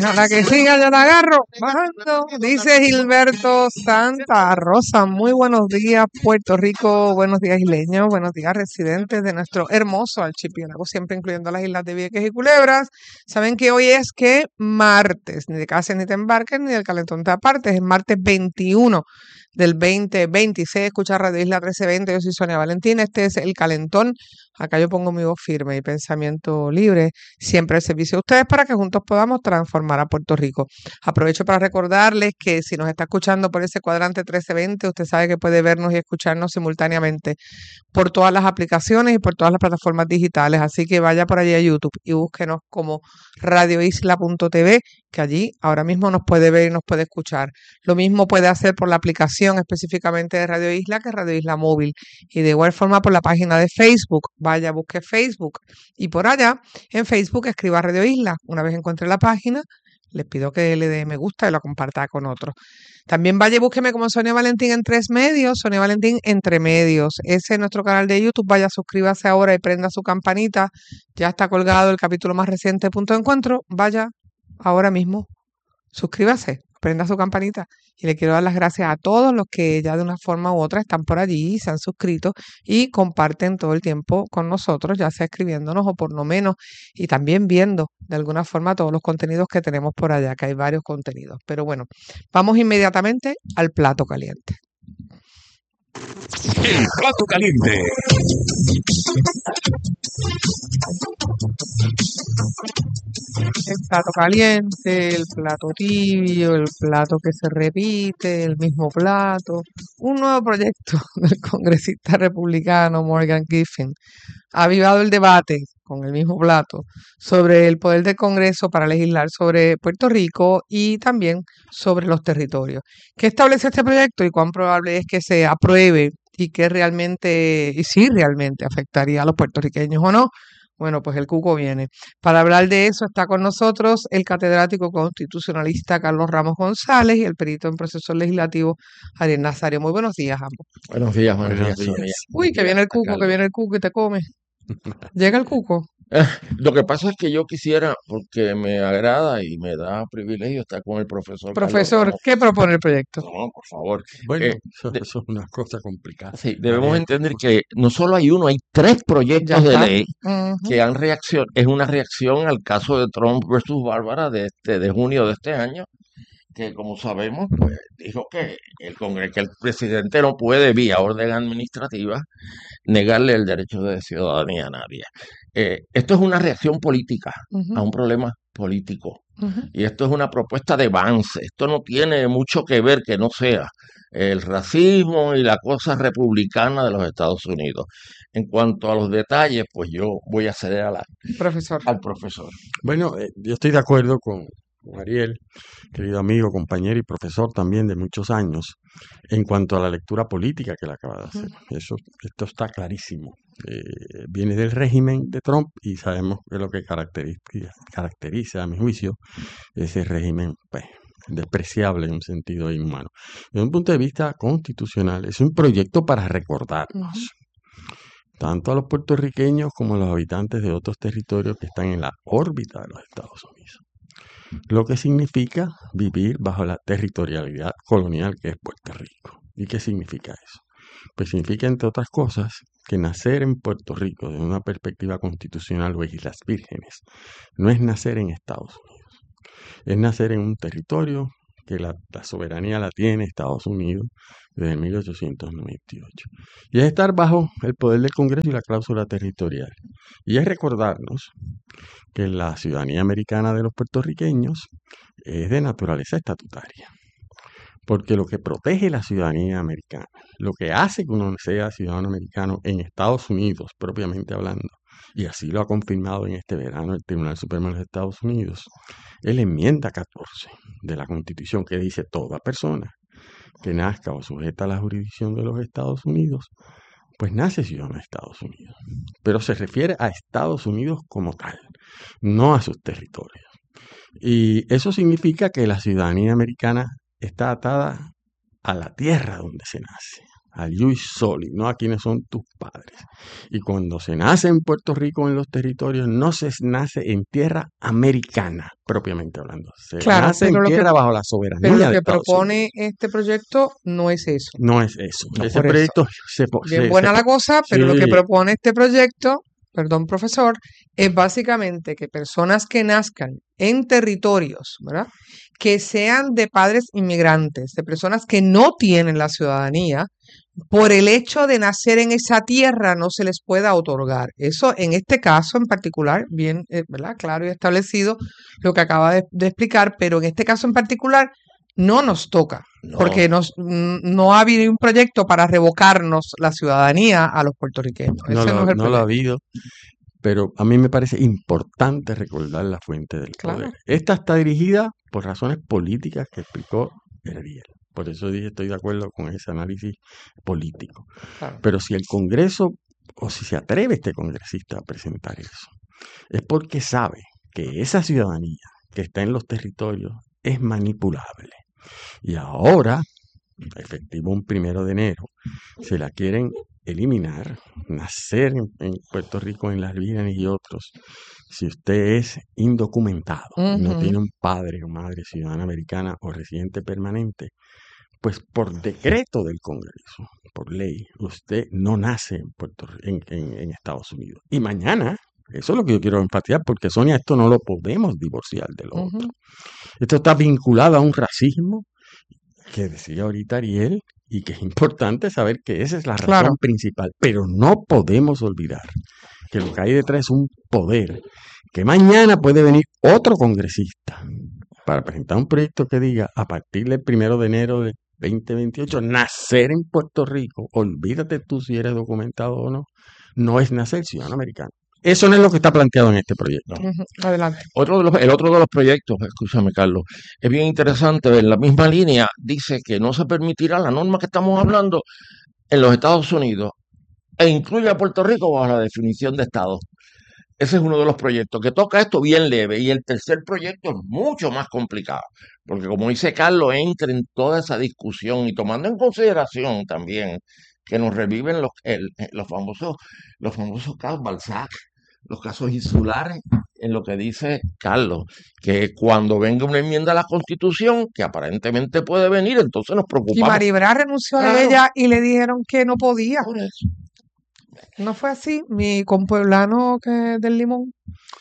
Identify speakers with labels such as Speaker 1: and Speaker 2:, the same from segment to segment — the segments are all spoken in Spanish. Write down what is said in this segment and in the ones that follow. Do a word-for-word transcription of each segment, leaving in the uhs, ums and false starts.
Speaker 1: Déjala que siga, yo la agarro. Bajando. Dice Gilberto Santa Rosa. Muy buenos días, Puerto Rico. Buenos días, isleños. Buenos días, residentes de nuestro hermoso archipiélago, siempre incluyendo las islas de Vieques y Culebras. Saben que hoy es que martes, ni de casa ni te embarques, ni del calentón te apartes. Es martes veintiuno del veinte veintiséis. Escucha Radio Isla trece veinte. Yo soy Sonia Valentín. Este es el calentón. Acá yo pongo mi voz firme y pensamiento libre, siempre al servicio de ustedes para que juntos podamos transformar a Puerto Rico. Aprovecho para recordarles que si nos está escuchando por ese cuadrante trece veinte, usted sabe que puede vernos y escucharnos simultáneamente por todas las aplicaciones y por todas las plataformas digitales. Así que vaya por allí a YouTube y búsquenos como radio isla punto t v, que allí ahora mismo nos puede ver y nos puede escuchar. Lo mismo puede hacer por la aplicación específicamente de Radio Isla, que es Radio Isla Móvil. Y de igual forma por la página de Facebook. Vaya, busque Facebook y por allá en Facebook escriba Radio Isla. Una vez encuentre la página, les pido que le dé me gusta y la comparta con otros. También vaya y búsqueme como Sonia Valentín en tres medios, Sonia Valentín entre medios. Ese es nuestro canal de YouTube. Vaya, suscríbase ahora y prenda su campanita. Ya está colgado el capítulo más reciente de Punto de Encuentro. Vaya ahora mismo, suscríbase, prenda su campanita. Y le quiero dar las gracias a todos los que ya de una forma u otra están por allí, se han suscrito y comparten todo el tiempo con nosotros, ya sea escribiéndonos o por lo menos, y también viendo de alguna forma todos los contenidos que tenemos por allá, que hay varios contenidos. Pero bueno, vamos inmediatamente al plato caliente.
Speaker 2: El plato caliente.
Speaker 1: El plato caliente, el plato tibio, el plato que se repite, el mismo plato. Un nuevo proyecto del congresista republicano Morgan Giffin ha avivado el debate con el mismo plato sobre el poder del Congreso para legislar sobre Puerto Rico y también sobre los territorios. ¿Qué establece este proyecto y cuán probable es que se apruebe y que realmente, y si realmente afectaría a los puertorriqueños o no? Bueno, pues el cuco viene. Para hablar de eso está con nosotros el catedrático constitucionalista Carlos Ramos González y el perito en procesos legislativos Ariel Nazario. Muy buenos días, ambos.
Speaker 3: Buenos días, buenos,
Speaker 4: Buenos
Speaker 3: días.
Speaker 4: días.
Speaker 3: Sonia.
Speaker 1: Uy, que viene el cuco, que viene el cuco y te come. Llega el cuco.
Speaker 3: Eh, Lo que pasa es que yo quisiera, porque me agrada y me da privilegio estar con el profesor Carlos
Speaker 1: Profesor,
Speaker 3: Ramos.
Speaker 1: ¿qué propone el proyecto?
Speaker 3: No, por favor.
Speaker 4: Bueno,
Speaker 3: Eh,
Speaker 4: eso,
Speaker 3: de-
Speaker 4: eso es una cosa complicada.
Speaker 3: sí, debemos
Speaker 4: Ariel,
Speaker 3: entender que no solo hay uno, hay tres
Speaker 1: Ya
Speaker 3: proyectos de
Speaker 1: está.
Speaker 3: ley
Speaker 1: Ujú.
Speaker 3: que han reacción, es una reacción al caso de Trump versus Bárbara de este, de junio de este año, que como sabemos, pues dijo que el Congreso, que el presidente no puede, vía orden administrativa, negarle el derecho de ciudadanía a nadie. Eh, esto es una reacción política
Speaker 1: Ujú,
Speaker 3: a un problema político.
Speaker 1: ujú.
Speaker 3: Y esto es una propuesta de avance. Esto no tiene mucho que ver que no sea el racismo y la cosa republicana de los Estados Unidos. En cuanto a los detalles, pues yo voy a ceder a la-
Speaker 1: Profesor.
Speaker 3: al profesor.
Speaker 4: Bueno, eh, yo estoy de acuerdo con, con Ariel, querido amigo, compañero y profesor también de muchos años, en cuanto a la lectura política que le acaba de hacer. Eso, esto está clarísimo. Eh, viene del régimen de Trump y sabemos que es lo que caracteriza, caracteriza, a mi juicio, ese régimen, pues, despreciable en un sentido inhumano. Desde un punto de vista constitucional, es un proyecto para recordarnos,
Speaker 1: Ujú.
Speaker 4: tanto a los puertorriqueños como a los habitantes de otros territorios que están en la órbita de los Estados Unidos, lo que significa vivir bajo la territorialidad colonial que es Puerto Rico. ¿Y qué significa eso? Pues significa, entre otras cosas, que nacer en Puerto Rico desde una perspectiva constitucional o Islas Vírgenes no es nacer en Estados Unidos, es nacer en un territorio que la, la soberanía la tiene Estados Unidos desde mil ochocientos noventa y ocho. Y es estar bajo el poder del Congreso y la cláusula territorial. Y es recordarnos que la ciudadanía americana de los puertorriqueños es de naturaleza estatutaria. Porque lo que protege la ciudadanía americana, lo que hace que uno sea ciudadano americano en Estados Unidos, propiamente hablando, y así lo ha confirmado en este verano el Tribunal Supremo de los Estados Unidos, es la enmienda catorce de la Constitución que dice: toda persona que nazca o sujeta a la jurisdicción de los Estados Unidos, pues nace ciudadano de Estados Unidos. Pero se refiere a Estados Unidos como tal, no a sus territorios. Y eso significa que la ciudadanía americana está atada a la tierra donde se nace, al ius soli, no a quienes son tus padres. Y cuando se nace en Puerto Rico, en los territorios, no se nace en tierra americana, propiamente hablando. Se
Speaker 1: Claro,
Speaker 4: nace en
Speaker 1: pero lo que,
Speaker 4: tierra bajo la
Speaker 1: pero
Speaker 4: soberanía
Speaker 1: lo
Speaker 4: de
Speaker 1: que
Speaker 4: Estados
Speaker 1: propone
Speaker 4: Unidos.
Speaker 1: este proyecto no es eso.
Speaker 4: No es eso.
Speaker 1: No,
Speaker 4: Ese
Speaker 1: por eso.
Speaker 4: proyecto se, po-
Speaker 1: Bien
Speaker 4: se, se
Speaker 1: buena
Speaker 4: po-
Speaker 1: la cosa, pero lo que
Speaker 4: sí,
Speaker 1: propone este proyecto, perdón, profesor, es básicamente que personas que nazcan en territorios, ¿verdad? Que sean de padres inmigrantes, de personas que no tienen la ciudadanía, por el hecho de nacer en esa tierra no se les pueda otorgar. Eso en este caso en particular, bien, eh, ¿verdad? Claro y establecido lo que acaba de, de explicar, pero en este caso en particular no nos toca,
Speaker 3: No,
Speaker 1: porque nos, mm, no ha habido un proyecto para revocarnos la ciudadanía a los puertorriqueños.
Speaker 4: no
Speaker 1: Ese no
Speaker 4: lo,
Speaker 1: es el
Speaker 4: no lo ha
Speaker 1: proyecto.
Speaker 4: habido, pero a mí me parece importante recordar la fuente del
Speaker 1: Claro.
Speaker 4: poder. Esta está dirigida por razones políticas que explicó Ariel. Por eso dije, estoy de acuerdo con ese análisis político.
Speaker 1: Claro.
Speaker 4: Pero si el Congreso, o si se atreve este congresista a presentar eso, es porque sabe que esa ciudadanía que está en los territorios es manipulable. Y ahora, efectivo un primero de enero, se la quieren eliminar, nacer en, en Puerto Rico, en las Vírgenes y otros. Si usted es indocumentado y no
Speaker 1: Ujú.
Speaker 4: tiene un padre o madre ciudadana americana o residente permanente, pues por decreto del Congreso, por ley, usted no nace en, Puerto, en, en, en Estados Unidos. Y mañana, eso es lo que yo quiero enfatizar, porque Sonia, esto no lo podemos divorciar de lo
Speaker 1: Ujú.
Speaker 4: otro. Esto está vinculado a un racismo que decía ahorita Ariel, y que es importante saber que esa es la razón
Speaker 1: Claro.
Speaker 4: principal. Pero no podemos olvidar que lo que hay detrás es un poder, que mañana puede venir otro congresista para presentar un proyecto que diga, a partir del primero de enero de veinte veintiocho, nacer en Puerto Rico, olvídate tú si eres documentado o no, no es nacer ciudadano americano. Eso no es lo que está planteado en este proyecto.
Speaker 3: no.
Speaker 1: Ujú. Adelante.
Speaker 3: Otro de los, el otro de los proyectos, escúchame Carlos, es bien interesante, en la misma línea dice que no se permitirá la norma que estamos hablando en los Estados Unidos e incluye a Puerto Rico bajo la definición de Estado. Ese es uno de los proyectos que toca esto bien leve. Y el tercer proyecto es mucho más complicado, porque como dice Carlos, entra en toda esa discusión y tomando en consideración también que nos reviven los, el- los famosos, los famosos casos Balzac, los casos insulares, en lo que dice Carlos, que cuando venga una enmienda a la Constitución, que aparentemente puede venir, entonces nos
Speaker 1: Y
Speaker 3: preocupamos.
Speaker 1: Maribra renunció a
Speaker 3: Claro,
Speaker 1: ella y le dijeron que no podía.
Speaker 3: por eso.
Speaker 1: ¿No fue así? Mi compueblano que del Limón.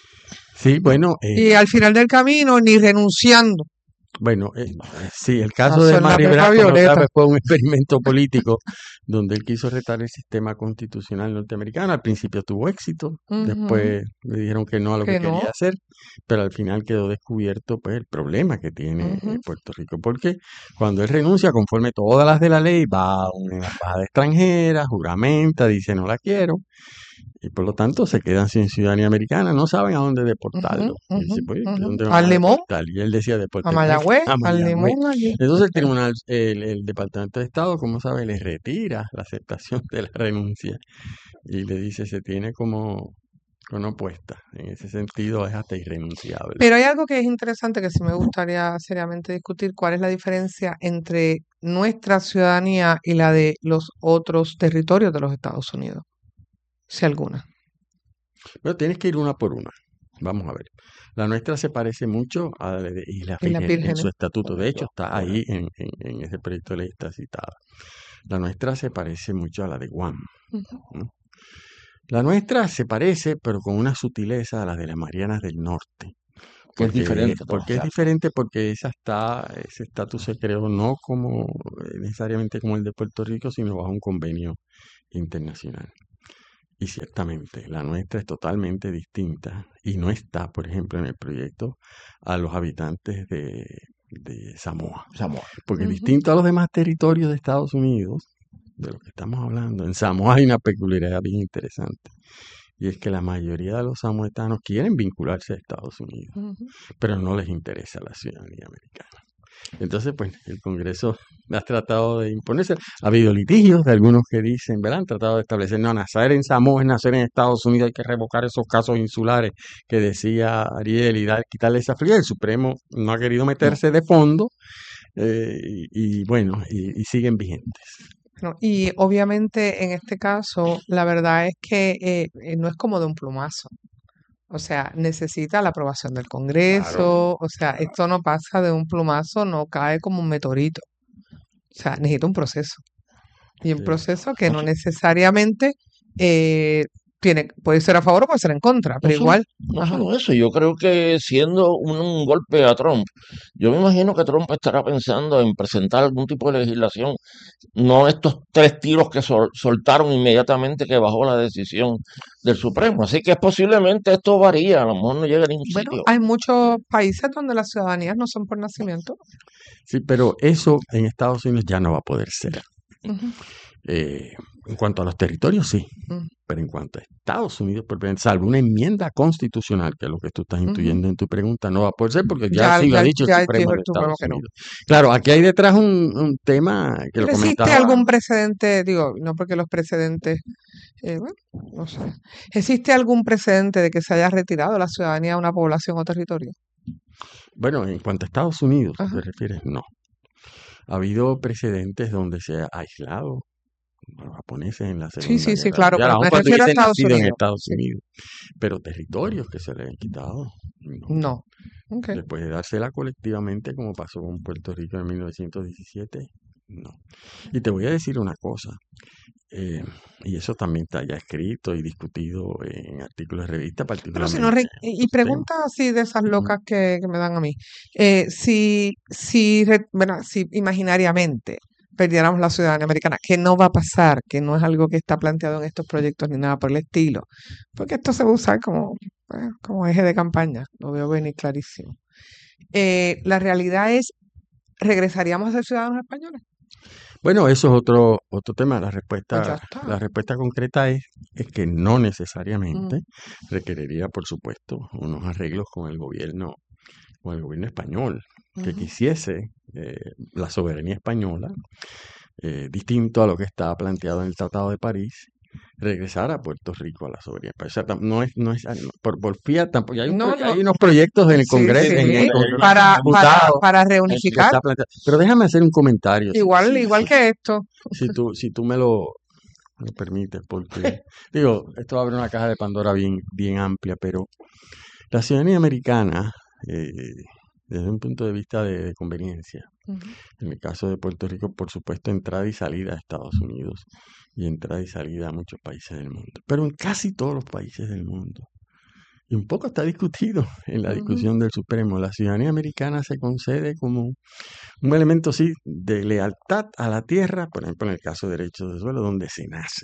Speaker 4: Sí, bueno, eh,
Speaker 1: Y al final del camino, ni renunciando.
Speaker 4: Bueno, eh, sí, el caso
Speaker 1: Pasó
Speaker 4: de
Speaker 1: en la
Speaker 4: Mari
Speaker 1: pepa
Speaker 4: Bracco, como
Speaker 1: violeta.
Speaker 4: sabes, fue un experimento político donde él quiso retar el sistema constitucional norteamericano. Al principio tuvo éxito,
Speaker 1: Ujú.
Speaker 4: después le dijeron que no a lo que
Speaker 1: Que
Speaker 4: quería
Speaker 1: no.
Speaker 4: hacer, pero al final quedó descubierto pues el problema que tiene eh,
Speaker 1: Ujú.
Speaker 4: Puerto Rico, porque cuando él renuncia conforme todas las de la ley, va a una embajada extranjera, juramenta, dice no la quiero, y por lo tanto se quedan sin ciudadanía americana, no saben a dónde deportarlo.
Speaker 1: Ujú,
Speaker 4: Y dice,
Speaker 1: ujú,
Speaker 4: pues,
Speaker 1: ujú.
Speaker 4: ¿dónde van
Speaker 1: Al
Speaker 4: a
Speaker 1: Limón,
Speaker 4: deportar? Y él decía,
Speaker 1: a
Speaker 4: deportar
Speaker 1: Mayagüez,
Speaker 4: a
Speaker 1: al
Speaker 4: Mayagüez.
Speaker 1: Limón allí.
Speaker 4: Entonces el tribunal, el, el Departamento de Estado, como sabe, le retira la aceptación de la renuncia y le dice, se tiene como, como opuesta. En ese sentido es hasta irrenunciable.
Speaker 1: Pero hay algo que es interesante que sí me gustaría seriamente discutir, cuál es la diferencia entre nuestra ciudadanía y la de los otros territorios de los Estados Unidos, si alguna.
Speaker 4: Pero tienes que ir una por una. Vamos a ver. La nuestra se parece mucho a la de Islas
Speaker 1: Y las
Speaker 4: Vírgenes en
Speaker 1: vírgenes.
Speaker 4: su estatuto. De hecho, está
Speaker 3: Correcto,
Speaker 4: ahí en, en, en ese proyecto de ley, está citada. La nuestra se parece mucho a la de Guam.
Speaker 1: Ujú.
Speaker 4: ¿no? La nuestra se parece, pero con una sutileza a la de las Marianas del Norte.
Speaker 3: que es
Speaker 4: Porque,
Speaker 3: diferente. Pues, o
Speaker 4: porque es
Speaker 3: sea,
Speaker 4: diferente porque esa está, ese estatus se creó no como eh, necesariamente como el de Puerto Rico, sino bajo un convenio internacional. Y ciertamente la nuestra es totalmente distinta y no está, por ejemplo, en el proyecto a los habitantes de, de Samoa.
Speaker 3: Samoa.
Speaker 4: Porque
Speaker 1: Ujú.
Speaker 4: distinto a los demás territorios de Estados Unidos, de lo que estamos hablando, en Samoa hay una peculiaridad bien interesante. Y es que la mayoría de los samoetanos quieren vincularse a Estados Unidos,
Speaker 1: Ujú.
Speaker 4: pero no les interesa la ciudadanía americana. Entonces, pues, el Congreso ha tratado de imponerse. Ha habido litigios de algunos que dicen, ¿verdad? Han tratado de establecer, no, nacer en Samoa es nacer en Estados Unidos, hay que revocar esos casos insulares que decía Ariel y dar, quitarle esa fría. El Supremo no ha querido
Speaker 3: No.
Speaker 4: meterse de fondo eh, y, y bueno, y, y siguen vigentes.
Speaker 1: Bueno, y obviamente en este caso, la verdad es que eh, eh, no es como de un plumazo. O sea, necesita la aprobación del
Speaker 3: Claro,
Speaker 1: Congreso. O sea, esto no pasa de un plumazo, no cae como un meteorito. O sea, necesita un proceso. Y un
Speaker 4: Sí.
Speaker 1: proceso que
Speaker 3: no,
Speaker 1: no
Speaker 3: so-
Speaker 1: necesariamente eh, tiene, puede ser a favor o puede ser en contra,
Speaker 3: no
Speaker 1: pero
Speaker 3: solo,
Speaker 1: igual.
Speaker 3: no
Speaker 1: Ajá.
Speaker 3: solo eso, yo creo que siendo un, un golpe a Trump, yo me imagino que Trump estará pensando en presentar algún tipo de legislación, no estos tres tiros que sol- soltaron inmediatamente que bajó la decisión del Supremo. Así que posiblemente esto varía, a lo mejor no llega a ningún
Speaker 1: Bueno,
Speaker 3: sitio.
Speaker 1: hay muchos países donde las ciudadanías no son por nacimiento.
Speaker 4: Sí, pero eso en Estados Unidos ya no va a poder ser.
Speaker 1: Ujú,
Speaker 4: Eh, en cuanto a los territorios, sí,
Speaker 1: ujú,
Speaker 4: pero en cuanto a Estados Unidos, por ejemplo, salvo una enmienda constitucional, que es lo que tú estás
Speaker 1: ujú.
Speaker 4: intuyendo en tu pregunta, no va a poder ser porque ya
Speaker 1: Ya,
Speaker 4: sí lo ha
Speaker 1: ya,
Speaker 4: dicho el
Speaker 1: ya
Speaker 4: Supremo
Speaker 1: dijo el
Speaker 4: de
Speaker 1: Supremo
Speaker 4: Estados
Speaker 1: que no.
Speaker 4: Unidos. Claro, aquí hay detrás un, un tema que lo
Speaker 1: Pero ¿existe
Speaker 4: comentaba.
Speaker 1: algún precedente? Digo, no porque los precedentes, eh, bueno, no sé. ¿Existe algún precedente de que se haya retirado la ciudadanía a una población o territorio?
Speaker 4: Bueno, en cuanto a Estados Unidos,
Speaker 1: Ajá.
Speaker 4: ¿te refieres? No. Ha habido precedentes donde se ha aislado a los japoneses en la
Speaker 1: Sí,
Speaker 4: Segunda
Speaker 1: sí, sí,
Speaker 4: Guerra
Speaker 1: claro,
Speaker 4: Mundial,
Speaker 1: pero
Speaker 4: aun
Speaker 1: me
Speaker 4: cuando
Speaker 1: refiero a
Speaker 4: hubiesen
Speaker 1: Estados
Speaker 4: nacido en
Speaker 1: Unidos.
Speaker 4: Estados
Speaker 1: Sí.
Speaker 4: Unidos. Pero territorios que se les han quitado, no.
Speaker 1: No. Ok.
Speaker 4: Después de dársela colectivamente, como pasó con Puerto Rico en mil novecientos diecisiete, no. Y te voy a decir una cosa, eh, y eso también está ya escrito y discutido en artículos de revista,
Speaker 1: Pero si no,
Speaker 4: particularmente
Speaker 1: re-
Speaker 4: en
Speaker 1: y y
Speaker 4: estos temas.
Speaker 1: preguntas así de esas
Speaker 4: Ujú.
Speaker 1: locas que, que me dan a mí. Eh, si, si, re- bueno, si imaginariamente perdiéramos la ciudadanía americana, que no va a pasar, que no es algo que está planteado en estos proyectos ni nada por el estilo, porque esto se va a usar como, bueno, como eje de campaña, lo veo venir clarísimo. Eh, la realidad es, ¿regresaríamos a ser ciudadanos españoles?
Speaker 4: Bueno, eso es otro, otro tema. La
Speaker 1: Pues ya
Speaker 4: respuesta,
Speaker 1: está.
Speaker 4: la respuesta concreta es, es que no
Speaker 1: Mm,
Speaker 4: necesariamente requeriría, por supuesto, unos arreglos con el gobierno, con el gobierno español, que
Speaker 1: ujú.
Speaker 4: quisiese eh, la soberanía española, eh, distinto a lo que estaba planteado en el Tratado de París, regresar a Puerto Rico a la soberanía española. O sea, tam- no es, no es, por, por fiat tampoco. Ya hay, un
Speaker 1: No,
Speaker 4: pro-
Speaker 1: no,
Speaker 4: hay unos proyectos en el
Speaker 1: sí,
Speaker 4: Congreso,
Speaker 3: Sí,
Speaker 4: en
Speaker 3: sí,
Speaker 4: el
Speaker 1: sí,
Speaker 3: hay, hay
Speaker 4: Congreso
Speaker 3: una-
Speaker 1: para,
Speaker 3: hay una-
Speaker 1: para,
Speaker 4: diputado,
Speaker 1: para
Speaker 4: en el que
Speaker 1: reunificar,
Speaker 4: está planteado. Pero déjame hacer un comentario, si,
Speaker 1: igual,
Speaker 4: si,
Speaker 1: igual
Speaker 4: si,
Speaker 1: que esto.
Speaker 4: si tú, si tú me lo, me lo permites, porque digo, esto abre una caja de Pandora bien, bien amplia, pero la ciudadanía americana, eh, desde un punto de vista de, de conveniencia,
Speaker 1: Ujú.
Speaker 4: en el caso de Puerto Rico, por supuesto, entrada y salida a Estados Unidos y entrada y salida a muchos países del mundo, pero en casi todos los países del mundo. Y un poco está discutido en la
Speaker 1: Ujú.
Speaker 4: discusión del Supremo. La ciudadanía americana se concede como un elemento, sí, de lealtad a la tierra, por ejemplo, en el caso de derechos de suelo, donde se nace.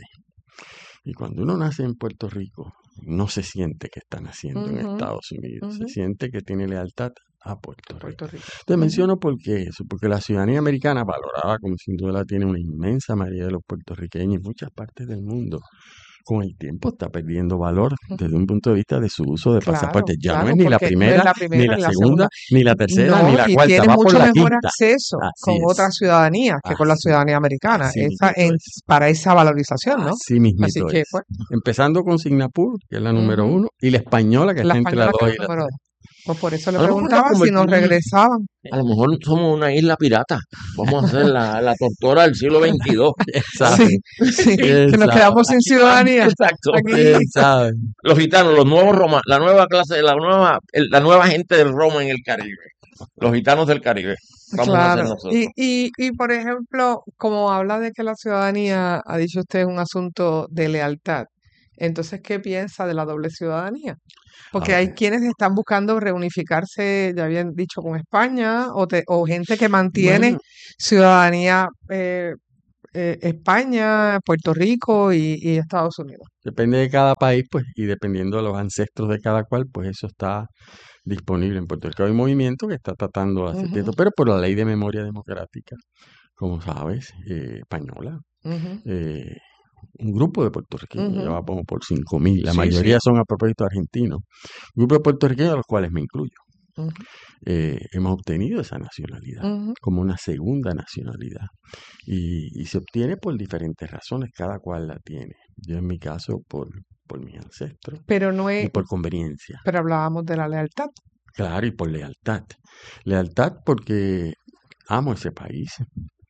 Speaker 4: Y cuando uno nace en Puerto Rico, no se siente que está naciendo en
Speaker 1: Ujú,
Speaker 4: Estados Unidos, se
Speaker 1: ujú.
Speaker 4: siente que tiene lealtad a Puerto Rico.
Speaker 1: Puerto Rico.
Speaker 4: Te
Speaker 1: Ujú.
Speaker 4: menciono por qué eso, porque la ciudadanía americana, valorada como sin duda la tiene una inmensa mayoría de los puertorriqueños en muchas partes del mundo, con el tiempo está perdiendo valor desde un punto de vista de su uso de
Speaker 1: Claro,
Speaker 4: pasaporte. Ya no
Speaker 1: claro,
Speaker 4: es ni la
Speaker 1: porque no es
Speaker 4: primera,
Speaker 1: la
Speaker 4: ni
Speaker 1: primera
Speaker 4: la
Speaker 1: ni la
Speaker 4: segunda,
Speaker 1: segunda.
Speaker 4: ni la tercera, ni
Speaker 1: No,
Speaker 4: la
Speaker 1: y
Speaker 4: cuarta,
Speaker 1: tiene
Speaker 4: va por
Speaker 1: mucho
Speaker 4: la
Speaker 1: mejor
Speaker 4: quinta.
Speaker 1: acceso
Speaker 4: Así
Speaker 1: con
Speaker 4: es,
Speaker 1: otras ciudadanías que con la
Speaker 4: así,
Speaker 1: ciudadanía americana,
Speaker 4: así
Speaker 1: esa
Speaker 4: mismito
Speaker 1: en,
Speaker 4: es.
Speaker 1: para esa valorización, ¿no?
Speaker 4: Así
Speaker 1: Así
Speaker 4: mismito
Speaker 1: que,
Speaker 4: es.
Speaker 1: pues,
Speaker 4: Empezando con Singapur, que es la número
Speaker 1: ujú,
Speaker 4: uno, y la española, que
Speaker 1: la
Speaker 4: está entre la
Speaker 1: española que
Speaker 4: dos
Speaker 1: es
Speaker 4: y
Speaker 1: la
Speaker 4: la
Speaker 1: número
Speaker 4: tres.
Speaker 1: dos. Pues por eso le
Speaker 3: A lo mejor nos
Speaker 1: preguntaba si nos
Speaker 3: convertimos,
Speaker 1: regresaban.
Speaker 3: a lo mejor somos una isla pirata. Vamos a ser la, la tortora del siglo veintidós.
Speaker 4: ¿Quién
Speaker 3: Vamos,
Speaker 4: sabe?
Speaker 1: Sí, sí,
Speaker 4: ¿Quién
Speaker 1: que nos
Speaker 4: sabe?
Speaker 1: quedamos sin
Speaker 3: aquí no hay-
Speaker 1: ciudadanía.
Speaker 3: exacto.
Speaker 1: Aquí,
Speaker 4: ¿Quién sabe?
Speaker 3: Los gitanos, los nuevos romanos, la nueva clase, la nueva, el- la nueva gente del Roma en el Caribe. Los gitanos del Caribe. Vamos a ser
Speaker 1: claro. Y,
Speaker 3: nosotros.
Speaker 1: y, y por ejemplo, como habla de que la ciudadanía, ha dicho usted, es un asunto de lealtad, entonces, ¿qué piensa de la doble ciudadanía? Porque
Speaker 4: Ah,
Speaker 1: hay quienes están buscando reunificarse, ya habían dicho, con España, o, te- o gente que mantiene
Speaker 4: bueno,
Speaker 1: ciudadanía eh, eh, España, Puerto Rico y, y Estados Unidos.
Speaker 4: depende de cada país, pues, y dependiendo de los ancestros de cada cual, pues eso está disponible en Puerto Rico. Hay un movimiento que está tratando de hacer
Speaker 1: Ujú,
Speaker 4: esto, pero por la ley de memoria democrática, como sabes, eh, española,
Speaker 1: ujú,
Speaker 4: eh, un grupo de puertorriqueños, ya
Speaker 1: ujú.
Speaker 4: va como por cinco mil, la
Speaker 1: Sí, sí.
Speaker 4: mayoría son a propósito argentinos, un grupo de puertorriqueños a los cuales me incluyo.
Speaker 1: Ujú,
Speaker 4: Eh, hemos obtenido esa nacionalidad
Speaker 1: ujú.
Speaker 4: como una segunda nacionalidad y, y se obtiene por diferentes razones, cada cual la tiene. Yo en mi caso por, por mis ancestros
Speaker 1: Pero no
Speaker 4: y
Speaker 1: es,
Speaker 4: por conveniencia,
Speaker 1: pero hablábamos de la lealtad.
Speaker 4: claro, y por lealtad. Lealtad porque amo ese país,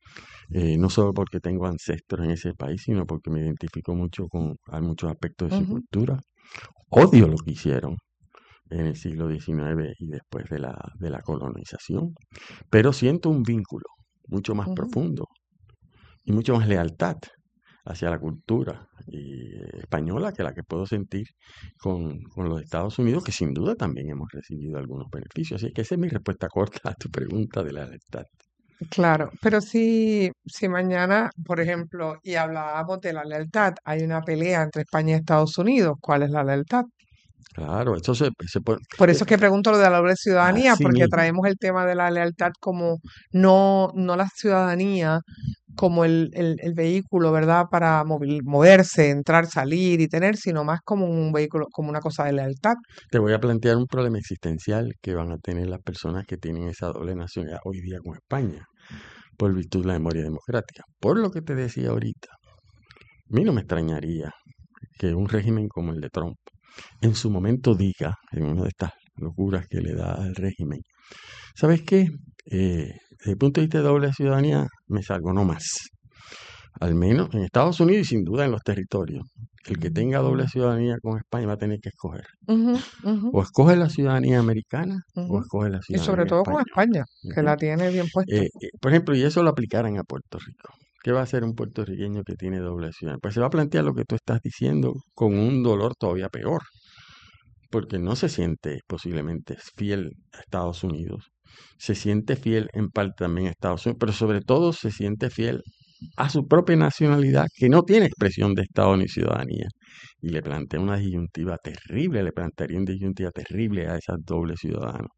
Speaker 4: eh, no solo porque tengo ancestros en ese país, sino porque me identifico mucho con a muchos aspectos de su
Speaker 1: Ujú.
Speaker 4: cultura. Odio lo que hicieron en el siglo diecinueve y después de la, de la colonización, pero siento un vínculo mucho más
Speaker 1: Ujú.
Speaker 4: profundo y mucho más lealtad hacia la cultura y, eh, española que la que puedo sentir con, con los Estados Unidos, que sin duda también hemos recibido algunos beneficios. Así que esa es mi respuesta corta a tu pregunta de la lealtad.
Speaker 1: Claro, pero si, si mañana, por ejemplo, y hablábamos de la lealtad, hay una pelea entre España y Estados Unidos, ¿cuál es la lealtad?
Speaker 4: Claro, eso se, se puede...
Speaker 1: Por
Speaker 4: eh,
Speaker 1: eso es que pregunto lo de la doble ciudadanía,
Speaker 4: así
Speaker 1: porque
Speaker 4: mismo.
Speaker 1: traemos el tema de la lealtad como no, no la ciudadanía como el, el, el vehículo, ¿verdad? Para movil- moverse, entrar, salir y tener, sino más como un vehículo, como una cosa de lealtad.
Speaker 4: Te voy a plantear un problema existencial que van a tener las personas que tienen esa doble nacionalidad hoy día con España, por virtud de la memoria democrática. Por lo que te decía ahorita, a mí no me extrañaría que un régimen como el de Trump en su momento diga, en una de estas locuras que le da al régimen, ¿sabes qué? Eh, desde el punto de vista de doble ciudadanía, me salgo no más. Al menos en Estados Unidos y sin duda en los territorios. El que tenga doble ciudadanía con España va a tener que escoger.
Speaker 1: Ujú, ujú,
Speaker 4: O escoge la ciudadanía americana o
Speaker 1: ujú.
Speaker 4: escoge la
Speaker 1: Y sobre
Speaker 4: ciudadanía
Speaker 1: todo con
Speaker 4: española.
Speaker 1: España, que
Speaker 4: Ujú.
Speaker 1: la tiene bien puesta.
Speaker 4: Eh, eh, por ejemplo, y eso lo aplicaran a Puerto Rico. ¿Qué va a hacer un puertorriqueño que tiene doble ciudadanía? Pues se va a plantear lo que tú estás diciendo con un dolor todavía peor, porque no se siente posiblemente fiel a Estados Unidos, se siente fiel en parte también a Estados Unidos, pero sobre todo se siente fiel a su propia nacionalidad, que no tiene expresión de Estado ni ciudadanía. Y le plantea una disyuntiva terrible, le plantearía una disyuntiva terrible a esas dobles ciudadanos.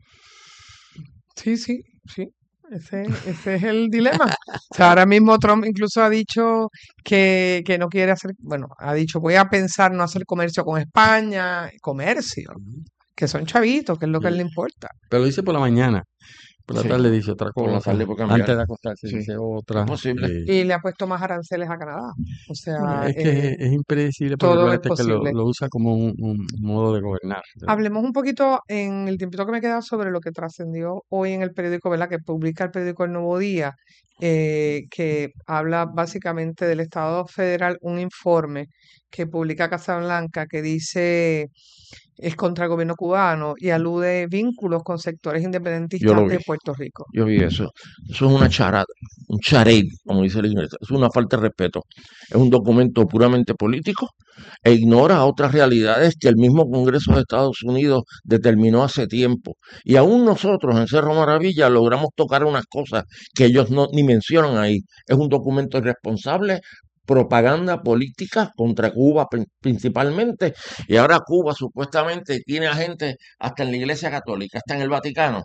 Speaker 1: Sí, sí, sí. Ese, ese es el dilema. O sea, ahora mismo Trump incluso ha dicho que, que no quiere hacer, bueno, ha dicho voy a pensar no hacer comercio con España, comercio, que son chavitos, que es lo que a él
Speaker 4: Eh,
Speaker 1: le importa.
Speaker 4: Pero lo dice por la mañana, por la
Speaker 3: Sí,
Speaker 4: tarde dice otra
Speaker 3: por la
Speaker 4: cosa,
Speaker 3: tarde por cambiar.
Speaker 4: antes de acostarse
Speaker 3: Sí,
Speaker 4: dice
Speaker 3: es
Speaker 4: otra.
Speaker 3: posible.
Speaker 4: eh,
Speaker 1: Y le ha puesto más aranceles a Canadá. O
Speaker 4: bueno,
Speaker 1: sea,
Speaker 4: es que
Speaker 1: eh,
Speaker 4: es, es impredecible porque
Speaker 1: todo es
Speaker 4: acuérdate que lo,
Speaker 1: posible.
Speaker 4: lo usa como un, un modo de gobernar. ¿verdad?
Speaker 1: Hablemos un poquito en el tiempito que me queda sobre lo que trascendió hoy en el periódico, ¿verdad? Que publica el periódico El Nuevo Día, eh, que habla básicamente del Estado federal, un informe que publica Casablanca que dice es contra el gobierno cubano y alude vínculos con sectores
Speaker 3: Yo
Speaker 1: independentistas
Speaker 3: lo
Speaker 1: de
Speaker 3: vi,
Speaker 1: Puerto Rico.
Speaker 3: yo vi eso. Eso es una charada, un charade, como dice el inglés. Es una falta de respeto. Es un documento puramente político e ignora otras realidades que el mismo Congreso de Estados Unidos determinó hace tiempo. Y aún nosotros en Cerro Maravilla logramos tocar unas cosas que ellos no ni mencionan ahí. Es un documento irresponsable, propaganda política contra Cuba prin- principalmente. Y ahora Cuba supuestamente tiene a gente hasta en la Iglesia Católica, hasta en el Vaticano.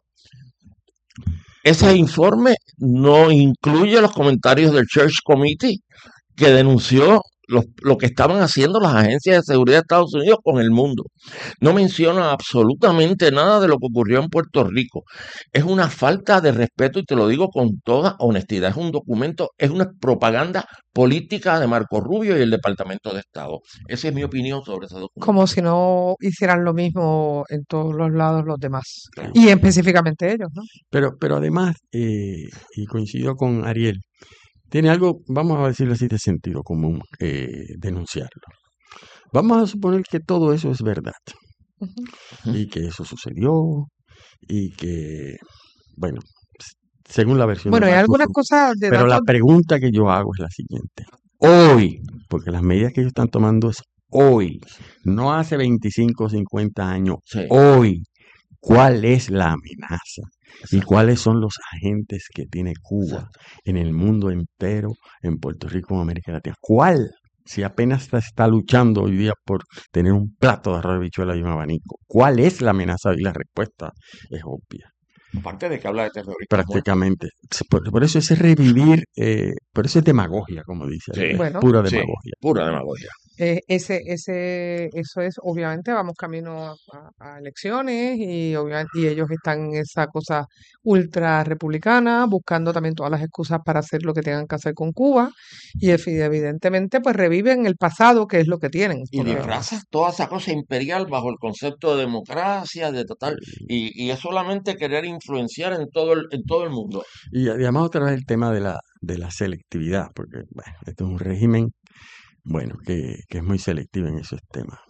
Speaker 3: Ese informe no incluye los comentarios del Church Committee que denunció los- lo que estaban haciendo las agencias de seguridad de Estados Unidos con el mundo. No menciona absolutamente nada de lo que ocurrió en Puerto Rico. Es una falta de respeto y te lo digo con toda honestidad. Es un documento, es una propaganda política de Marco Rubio y el Departamento de Estado. Esa es mi opinión sobre ese documento.
Speaker 1: Como si no hicieran lo mismo en todos los lados los demás.
Speaker 3: Claro.
Speaker 1: Y específicamente ellos, ¿no?
Speaker 4: Pero, pero además, eh, y coincido con Ariel, tiene algo, vamos a decirlo así, de sentido común, eh, denunciarlo. Vamos a suponer que todo eso es verdad
Speaker 1: Ujú.
Speaker 4: y que eso sucedió y que, bueno, s- según la versión de
Speaker 1: Bueno, hay
Speaker 4: Marco
Speaker 1: algunas
Speaker 4: Rubio.
Speaker 1: cosas de
Speaker 4: Pero la
Speaker 1: datos.
Speaker 4: pregunta que yo hago es la siguiente. Hoy, porque las medidas que ellos están tomando es hoy, no hace veinticinco o cincuenta años,
Speaker 3: Sí,
Speaker 4: hoy, ¿cuál es la amenaza? ¿Y
Speaker 3: exacto,
Speaker 4: cuáles son los agentes que tiene Cuba
Speaker 3: exacto.
Speaker 4: en el mundo entero, en Puerto Rico, en América Latina? ¿Cuál? Si apenas se está luchando hoy día por tener un plato de arroz de habichuela y un abanico. ¿Cuál es la amenaza? Y la respuesta es obvia.
Speaker 3: Aparte de que habla de terroristas muertos.
Speaker 4: Prácticamente. Por, por eso es revivir, eh, por eso es demagogia, como dice
Speaker 3: Sí,
Speaker 4: Ariel, es
Speaker 1: Bueno,
Speaker 4: pura
Speaker 3: sí,
Speaker 4: demagogia.
Speaker 3: pura demagogia.
Speaker 1: Eh, ese, ese, eso es, obviamente, vamos camino a, a- a elecciones y, obviamente, y ellos están en esa cosa ultra republicana, buscando también todas las excusas para hacer lo que tengan que hacer con Cuba y evi- evidentemente pues reviven el pasado, que es lo que tienen,
Speaker 3: Y
Speaker 1: porque
Speaker 3: disfrazas toda esa cosa imperial bajo el concepto de democracia, de total, y, y es solamente querer influenciar en todo el, en todo el mundo.
Speaker 4: Y además otra vez el tema de la, de la selectividad, porque bueno, esto es un régimen, bueno, que, que es muy selectivo en esos temas.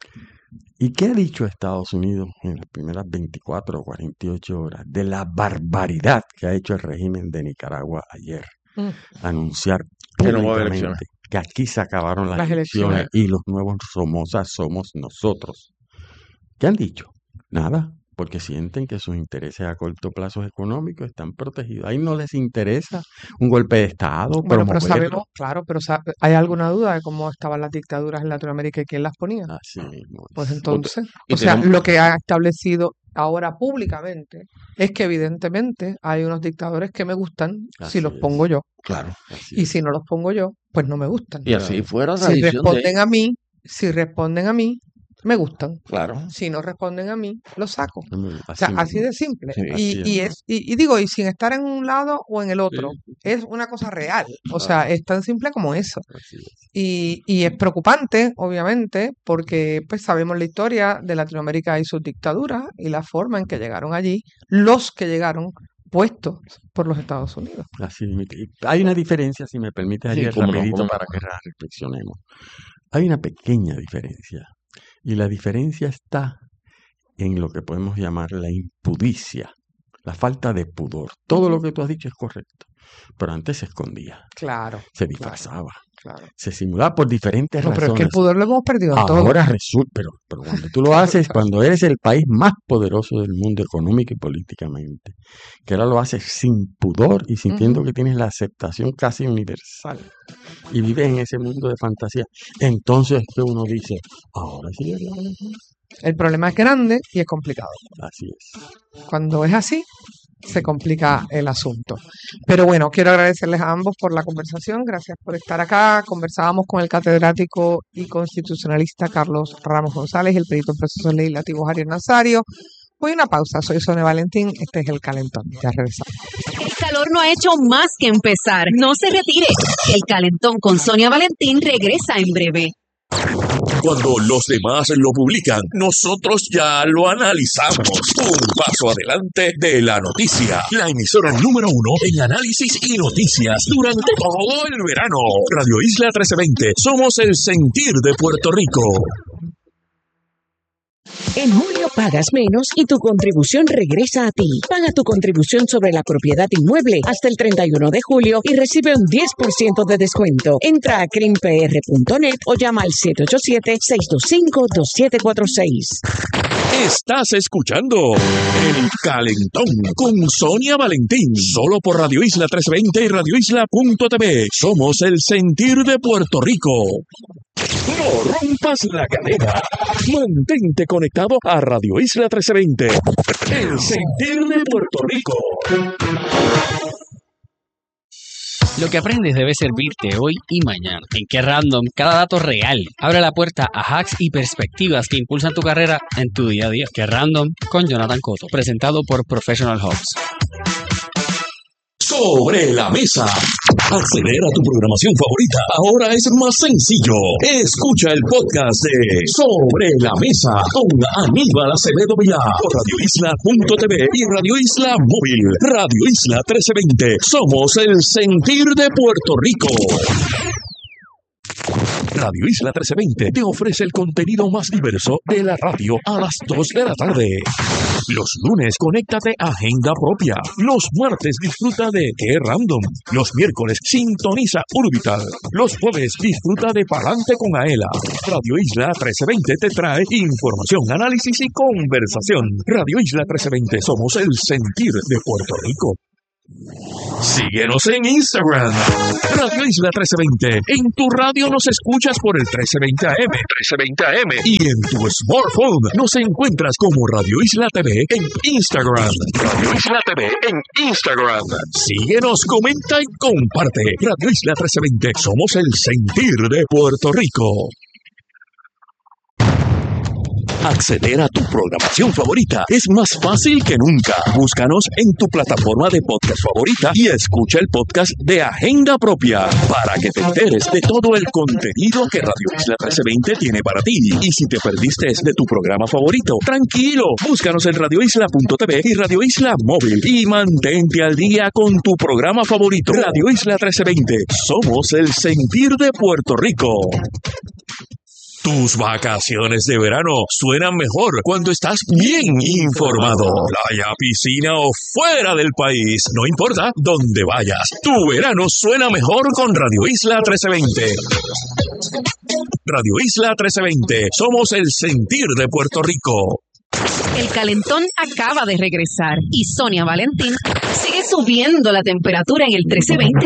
Speaker 4: ¿Y qué ha dicho Estados Unidos en las primeras veinticuatro o cuarenta y ocho horas de la barbaridad que ha hecho el régimen de Nicaragua ayer?
Speaker 1: mm,
Speaker 4: Anunciar
Speaker 3: Que no va a haber elecciones.
Speaker 4: públicamente que aquí se acabaron las,
Speaker 1: las
Speaker 4: elecciones
Speaker 1: elecciones.
Speaker 4: y los nuevos Somozas somos nosotros. ¿Qué han dicho? Nada, porque sienten que sus intereses a corto plazo económicos están protegidos. Ahí no les interesa un golpe de Estado,
Speaker 1: Bueno, pero
Speaker 4: promoverlo.
Speaker 1: sabemos, claro, pero sa- ¿hay alguna duda de cómo estaban las dictaduras en Latinoamérica y quién las ponía?
Speaker 4: Así mismo.
Speaker 1: Pues entonces,
Speaker 3: y
Speaker 1: o sea,
Speaker 3: tenemos-
Speaker 1: lo que ha establecido ahora públicamente es que evidentemente hay unos dictadores que me gustan si
Speaker 4: Así
Speaker 1: los
Speaker 4: es.
Speaker 1: pongo yo,
Speaker 3: Claro.
Speaker 4: Así
Speaker 1: y
Speaker 4: es.
Speaker 1: si no los pongo yo, pues no me gustan.
Speaker 3: Y así fuera
Speaker 1: Si
Speaker 3: tradición de
Speaker 1: responden a mí, si responden a mí, me gustan.
Speaker 3: Claro.
Speaker 1: Si no responden a mí, los saco.
Speaker 4: Así
Speaker 1: O sea, así
Speaker 4: mismo.
Speaker 1: de simple.
Speaker 3: Sí.
Speaker 1: Y,
Speaker 4: Así
Speaker 1: y
Speaker 4: es.
Speaker 1: es, y, y digo, y sin estar en un lado o en el otro,
Speaker 4: Sí,
Speaker 1: es una cosa real. O sea, es tan simple como eso.
Speaker 4: así es.
Speaker 1: Y, y es preocupante, obviamente, porque pues sabemos la historia de Latinoamérica y sus dictaduras y la forma en que llegaron allí, los que llegaron puestos por los Estados Unidos.
Speaker 4: Así mismo. Y hay una diferencia, si me permites,
Speaker 3: Sí,
Speaker 4: ayer
Speaker 3: cómo no,
Speaker 4: rapidito
Speaker 3: cómo no.
Speaker 4: para que ra- reflexionemos. Hay una pequeña diferencia. Y la diferencia está en lo que podemos llamar la impudicia, la falta de pudor. Todo lo que tú has dicho es correcto, pero antes se escondía,
Speaker 1: Claro,
Speaker 4: se
Speaker 1: claro,
Speaker 4: disfrazaba,
Speaker 1: claro.
Speaker 4: se simulaba por diferentes
Speaker 1: No, pero es que el
Speaker 4: razones.
Speaker 1: poder lo hemos perdido en todo.
Speaker 4: Ahora resulta, pero, pero cuando tú lo haces, cuando eres el país más poderoso del mundo económico y políticamente, que ahora lo haces sin pudor y sintiendo
Speaker 1: Ujú.
Speaker 4: que tienes la aceptación casi universal y vives en ese mundo de fantasía, entonces es que uno dice, ahora sí es la hora".
Speaker 1: El problema es grande y es complicado.
Speaker 4: Así es.
Speaker 1: Cuando es así, se complica el asunto. Pero bueno, quiero agradecerles a ambos por la conversación. Gracias por estar acá. Conversábamos con el catedrático y constitucionalista Carlos Ramos González y el perito en procesos legislativos Ariel Nazario. Voy a una pausa. Soy Sonia Valentín. Este es El Calentón. Ya regresamos.
Speaker 2: El calor no ha hecho más que empezar. No se retire. El Calentón con Sonia Valentín regresa en breve.
Speaker 5: Cuando los demás lo publican, nosotros ya lo analizamos. Un paso adelante de la noticia. La emisora número uno en análisis y noticias durante todo el verano. Radio Isla trece veinte. Somos el sentir de Puerto Rico.
Speaker 6: En julio pagas menos y tu contribución regresa a ti. Paga tu contribución sobre la propiedad inmueble hasta el treinta y uno de julio y recibe un diez por ciento de descuento. Entra a crim p r punto net o llama al siete ocho siete, seis dos cinco, dos siete cuatro seis.
Speaker 5: Estás escuchando El Calentón con Sonia Valentín. Solo por Radio Isla trescientos veinte y radio isla punto t v. Somos el sentir de Puerto Rico. No rompas la cadena. Mantente conectado a Radio Isla trescientos veinte. El sentir de Puerto Rico.
Speaker 7: Lo que aprendes debe servirte hoy y mañana. En Qué Random, cada dato real abre la puerta a hacks y perspectivas que impulsan tu carrera en tu día a día. Qué Random con Jonathan Cotto, presentado por Professional Hubs.
Speaker 5: Sobre la mesa. Acceder a tu programación favorita ahora es más sencillo. Escucha el podcast de Sobre la Mesa con Aníbal Acevedo Vilá por radio isla punto t v y Radio Isla Móvil. Radio Isla trece veinte. Somos el sentir de Puerto Rico. Radio Isla trece veinte te ofrece el contenido más diverso de la radio a las dos de la tarde. Los lunes, conéctate a Agenda Propia. Los martes, disfruta de Qué Random. Los miércoles, sintoniza Orbital. Los jueves, disfruta de Palante con Aela. Radio Isla trece veinte te trae información, análisis y conversación. Radio Isla trece veinte, somos el sentir de Puerto Rico. Síguenos en Instagram, Radio Isla trece veinte. En tu radio nos escuchas por el trece veinte A M, trece veinte A M. Y en tu smartphone nos encuentras como Radio Isla T V en Instagram. Radio Isla T V en Instagram. Síguenos, comenta y comparte. Radio Isla trece veinte. Somos el sentir de Puerto Rico. Acceder a tu programación favorita es más fácil que nunca. Búscanos en tu plataforma de podcast favorita y escucha el podcast de Agenda Propia para que te enteres de todo el contenido que Radio Isla trece veinte tiene para ti. Y si te perdiste de tu programa favorito, tranquilo, búscanos en radio isla punto t v y Radio Isla Móvil y mantente al día con tu programa favorito. Radio Isla trece veinte, somos el sentir de Puerto Rico. Tus vacaciones de verano suenan mejor cuando estás bien informado. Playa, piscina o fuera del país, no importa dónde vayas. Tu verano suena mejor con Radio Isla trece veinte. Radio Isla trece veinte, somos el sentir de Puerto Rico.
Speaker 2: El calentón acaba de regresar y Sonia Valentín sigue subiendo la temperatura en el trece veinte.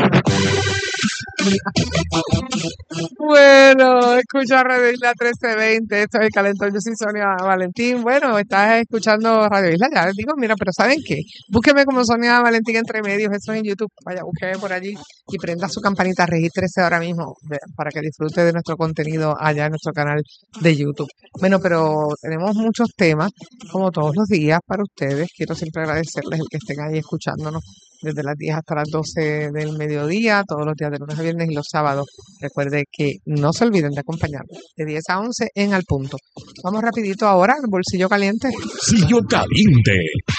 Speaker 1: Bueno, escucha Radio Isla trece veinte, esto es el calentón, yo soy Sonia Valentín. Bueno, estás escuchando Radio Isla, ya les digo, mira, pero ¿saben qué? Búsqueme como Sonia Valentín entre medios, eso es en YouTube, vaya, búsqueme por allí y prenda su campanita, regístrese ahora mismo de- para que disfrute de nuestro contenido allá en nuestro canal de YouTube. Bueno, pero tenemos muchos temas, como todos los días, para ustedes. Quiero siempre agradecerles el que estén ahí escuchándonos desde las diez hasta las doce del mediodía, todos los días de lunes a viernes y los sábados. Recuerde que no se olviden de acompañarnos de diez a once en Al Punto. Vamos rapidito ahora al bolsillo caliente.
Speaker 5: Sillo Caliente.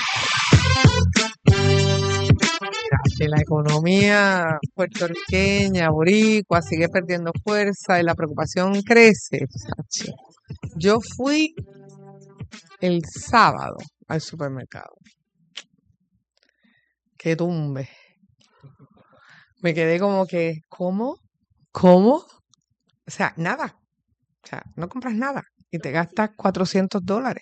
Speaker 1: Mira, que la economía puertorriqueña, boricua, sigue perdiendo fuerza y la preocupación crece. Chacho. Yo fui el sábado al supermercado. ¡Qué tumbe! Me quedé como que, ¿cómo? ¿Cómo? O sea, nada. O sea, no compras nada y te gastas cuatrocientos dólares.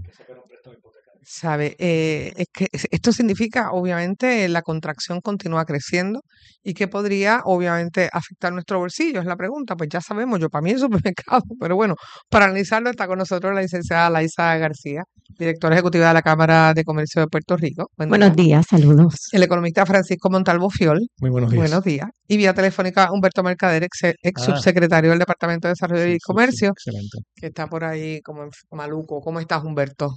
Speaker 1: ¿Sabe? Eh, es que es- esto significa, obviamente, la contracción continúa creciendo y que podría, obviamente, afectar nuestro bolsillo. Es la pregunta. Pues ya sabemos, yo para mí es supermercado, pero bueno, para analizarlo está con nosotros la licenciada Laisa García, directora ejecutiva de la Cámara de Comercio de Puerto Rico. Buen día.
Speaker 6: Buenos días, saludos.
Speaker 1: El economista Francisco Montalvo Fiol.
Speaker 8: Muy buenos días.
Speaker 1: Buenos días. Y vía telefónica Humberto Mercader, ex, ex
Speaker 8: Ah.
Speaker 1: subsecretario del Departamento de Desarrollo
Speaker 8: Sí,
Speaker 1: y
Speaker 8: sí, sí,
Speaker 1: Comercio,
Speaker 8: excelente.
Speaker 1: que está por ahí como en maluco. ¿Cómo estás, Humberto?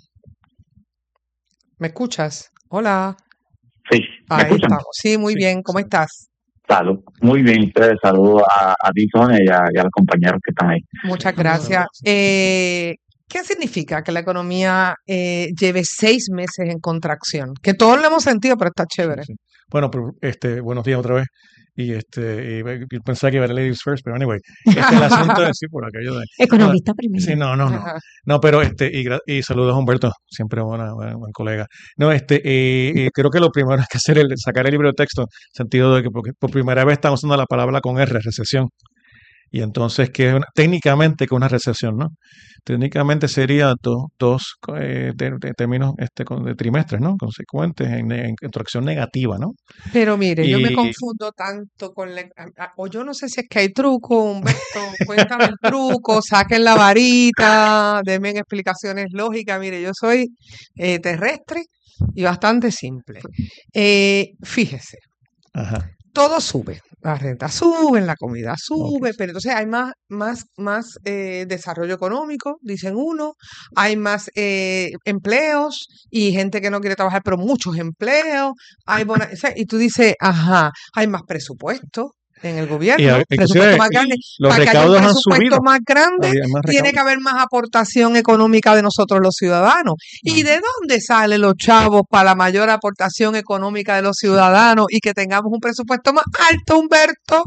Speaker 1: ¿Me escuchas? Hola.
Speaker 9: Sí, ¿me
Speaker 1: Ahí
Speaker 9: escuchan?
Speaker 1: estamos. Sí, muy
Speaker 8: Sí,
Speaker 1: bien. ¿Cómo
Speaker 8: excelente.
Speaker 1: estás?
Speaker 9: Salud. Muy bien, ustedes. Saludos a, a ti, Sonia, y a, y a los compañeros que están ahí.
Speaker 1: Muchas
Speaker 8: Bueno,
Speaker 1: gracias. Eh, ¿qué significa que la economía eh, lleve seis meses en contracción? Que todos lo hemos sentido, pero está
Speaker 8: sí,
Speaker 1: chévere.
Speaker 8: sí. Bueno, pero, este, buenos días otra vez. Y este, y, ve- y pensaba que iba a ladies first, pero anyway, este el asunto es sí, por aquello de. No,
Speaker 6: Economista primero.
Speaker 8: sí, no, no, no.
Speaker 1: Ajá.
Speaker 8: No, pero este, y, gra- y saludos a Humberto, siempre buena, buena- buen colega. No, este, eh, eh, creo que lo primero es que hacer es sacar el libro de texto, en el sentido de que porque por primera vez estamos usando la palabra con R, recesión. Y entonces, que es una- técnicamente que una recesión, ¿no? Técnicamente sería do- dos eh, de- de términos este, con- de trimestres, ¿no? Consecuentes en, en contracción negativa, ¿no?
Speaker 1: Pero mire, yo me
Speaker 8: Y
Speaker 1: confundo tanto con la... a- a- O yo no sé si es que hay truco, Humberto. Cuéntame el truco, saquen la varita, denme explicaciones lógicas. Mire, yo soy eh, terrestre y bastante simple. Eh, fíjese,
Speaker 8: ajá,
Speaker 1: todo sube. La renta sube, la comida
Speaker 8: ok.
Speaker 1: sube, pero entonces hay más, más, más eh, desarrollo económico, dicen uno, hay más eh, empleos y gente que no quiere trabajar, pero muchos empleos, hay bona- o sea, y tú dices, ajá, hay más presupuesto en el
Speaker 8: Y
Speaker 1: gobierno,
Speaker 8: a-
Speaker 1: presupuesto
Speaker 8: inclusive
Speaker 1: más grande.
Speaker 8: los
Speaker 1: Para que haya un
Speaker 8: recaudos han
Speaker 1: presupuesto
Speaker 8: subido.
Speaker 1: más grande,
Speaker 8: Había más
Speaker 1: tiene
Speaker 8: recaudos.
Speaker 1: que haber más aportación económica de nosotros los ciudadanos. ¿Y
Speaker 8: Ujú.
Speaker 1: de dónde salen los chavos para la mayor aportación económica de los ciudadanos y que tengamos un presupuesto más alto, Humberto?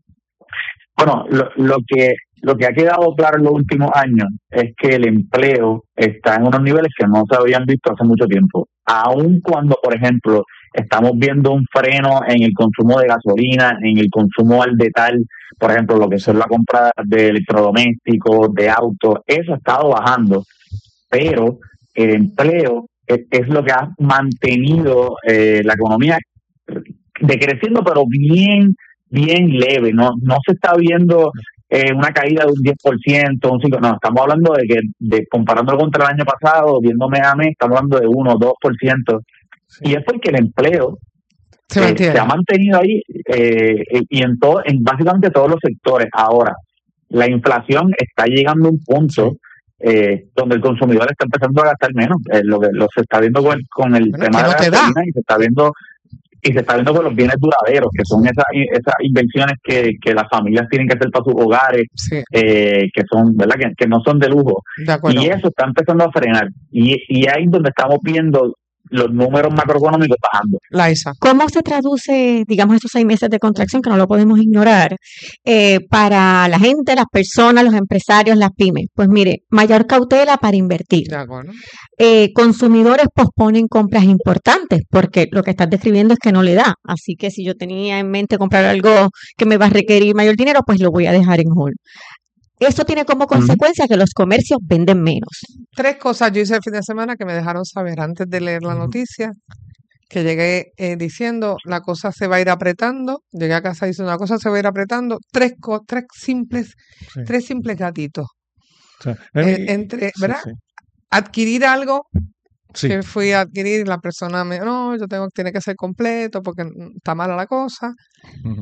Speaker 9: Bueno, lo, lo que lo que ha quedado claro en los últimos años es que el empleo está en unos niveles que no se habían visto hace mucho tiempo. Aun cuando, por ejemplo, estamos viendo un freno en el consumo de gasolina, en el consumo al detal, por ejemplo, lo que son la compra de electrodomésticos, de autos, eso ha estado bajando, pero el empleo es, es lo que ha mantenido eh, la economía decreciendo, pero bien, bien leve. No, no se está viendo eh, una caída de un diez por ciento, un cinco por ciento, no, estamos hablando de que, de comparándolo contra el año pasado, viendo mes a mes, estamos hablando de uno o dos por ciento.
Speaker 8: Sí.
Speaker 9: Y es porque el empleo
Speaker 1: Se
Speaker 9: eh,
Speaker 1: mantiene.
Speaker 9: se ha mantenido ahí eh, y en todo, en básicamente todos los sectores. Ahora, la inflación está llegando a un punto
Speaker 8: Sí.
Speaker 9: eh, donde el consumidor está empezando a gastar menos. Eh, lo que lo se está viendo con, con el
Speaker 1: Bueno,
Speaker 9: tema
Speaker 1: que
Speaker 9: de
Speaker 1: no
Speaker 9: la
Speaker 1: te da.
Speaker 9: gasolina y se está viendo y se está viendo con los bienes duraderos, que son esas esas inversiones que, que las familias tienen que hacer para sus hogares,
Speaker 1: Sí,
Speaker 9: eh, que son, ¿verdad? Que, que no son de lujo.
Speaker 1: de acuerdo.
Speaker 9: Y eso está empezando a frenar. Y, y ahí es donde estamos viendo los números macroeconómicos bajando.
Speaker 1: Laisa.
Speaker 10: ¿Cómo se traduce, digamos, esos seis meses de contracción, que no lo podemos ignorar, eh, para la gente, las personas, los empresarios, las pymes? Pues mire, mayor cautela para invertir.
Speaker 1: De acuerdo.
Speaker 10: Eh, consumidores posponen compras importantes porque lo que estás describiendo es que no le da. Así que si yo tenía en mente comprar algo que me va a requerir mayor dinero, pues lo voy a dejar en hold. Eso tiene como consecuencia que los comercios venden menos.
Speaker 1: Tres cosas yo hice el fin de semana que me dejaron saber antes de leer la noticia, que llegué eh, diciendo la cosa se va a ir apretando. Llegué a casa diciendo la cosa se va a ir apretando. Tres, co- tres simples,
Speaker 8: Sí.
Speaker 1: tres simples gatitos.
Speaker 8: O sea,
Speaker 1: Eh,
Speaker 8: y-
Speaker 1: entre,
Speaker 8: sí,
Speaker 1: ¿verdad?
Speaker 8: sí.
Speaker 1: Adquirir algo
Speaker 8: Sí.
Speaker 1: que fui a adquirir y la persona me, no, yo tengo, tiene que ser completo porque mm, está mala la cosa.
Speaker 8: Ujú,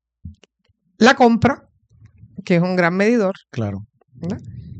Speaker 1: La compra, que es un gran medidor,
Speaker 8: claro.
Speaker 1: ¿verdad?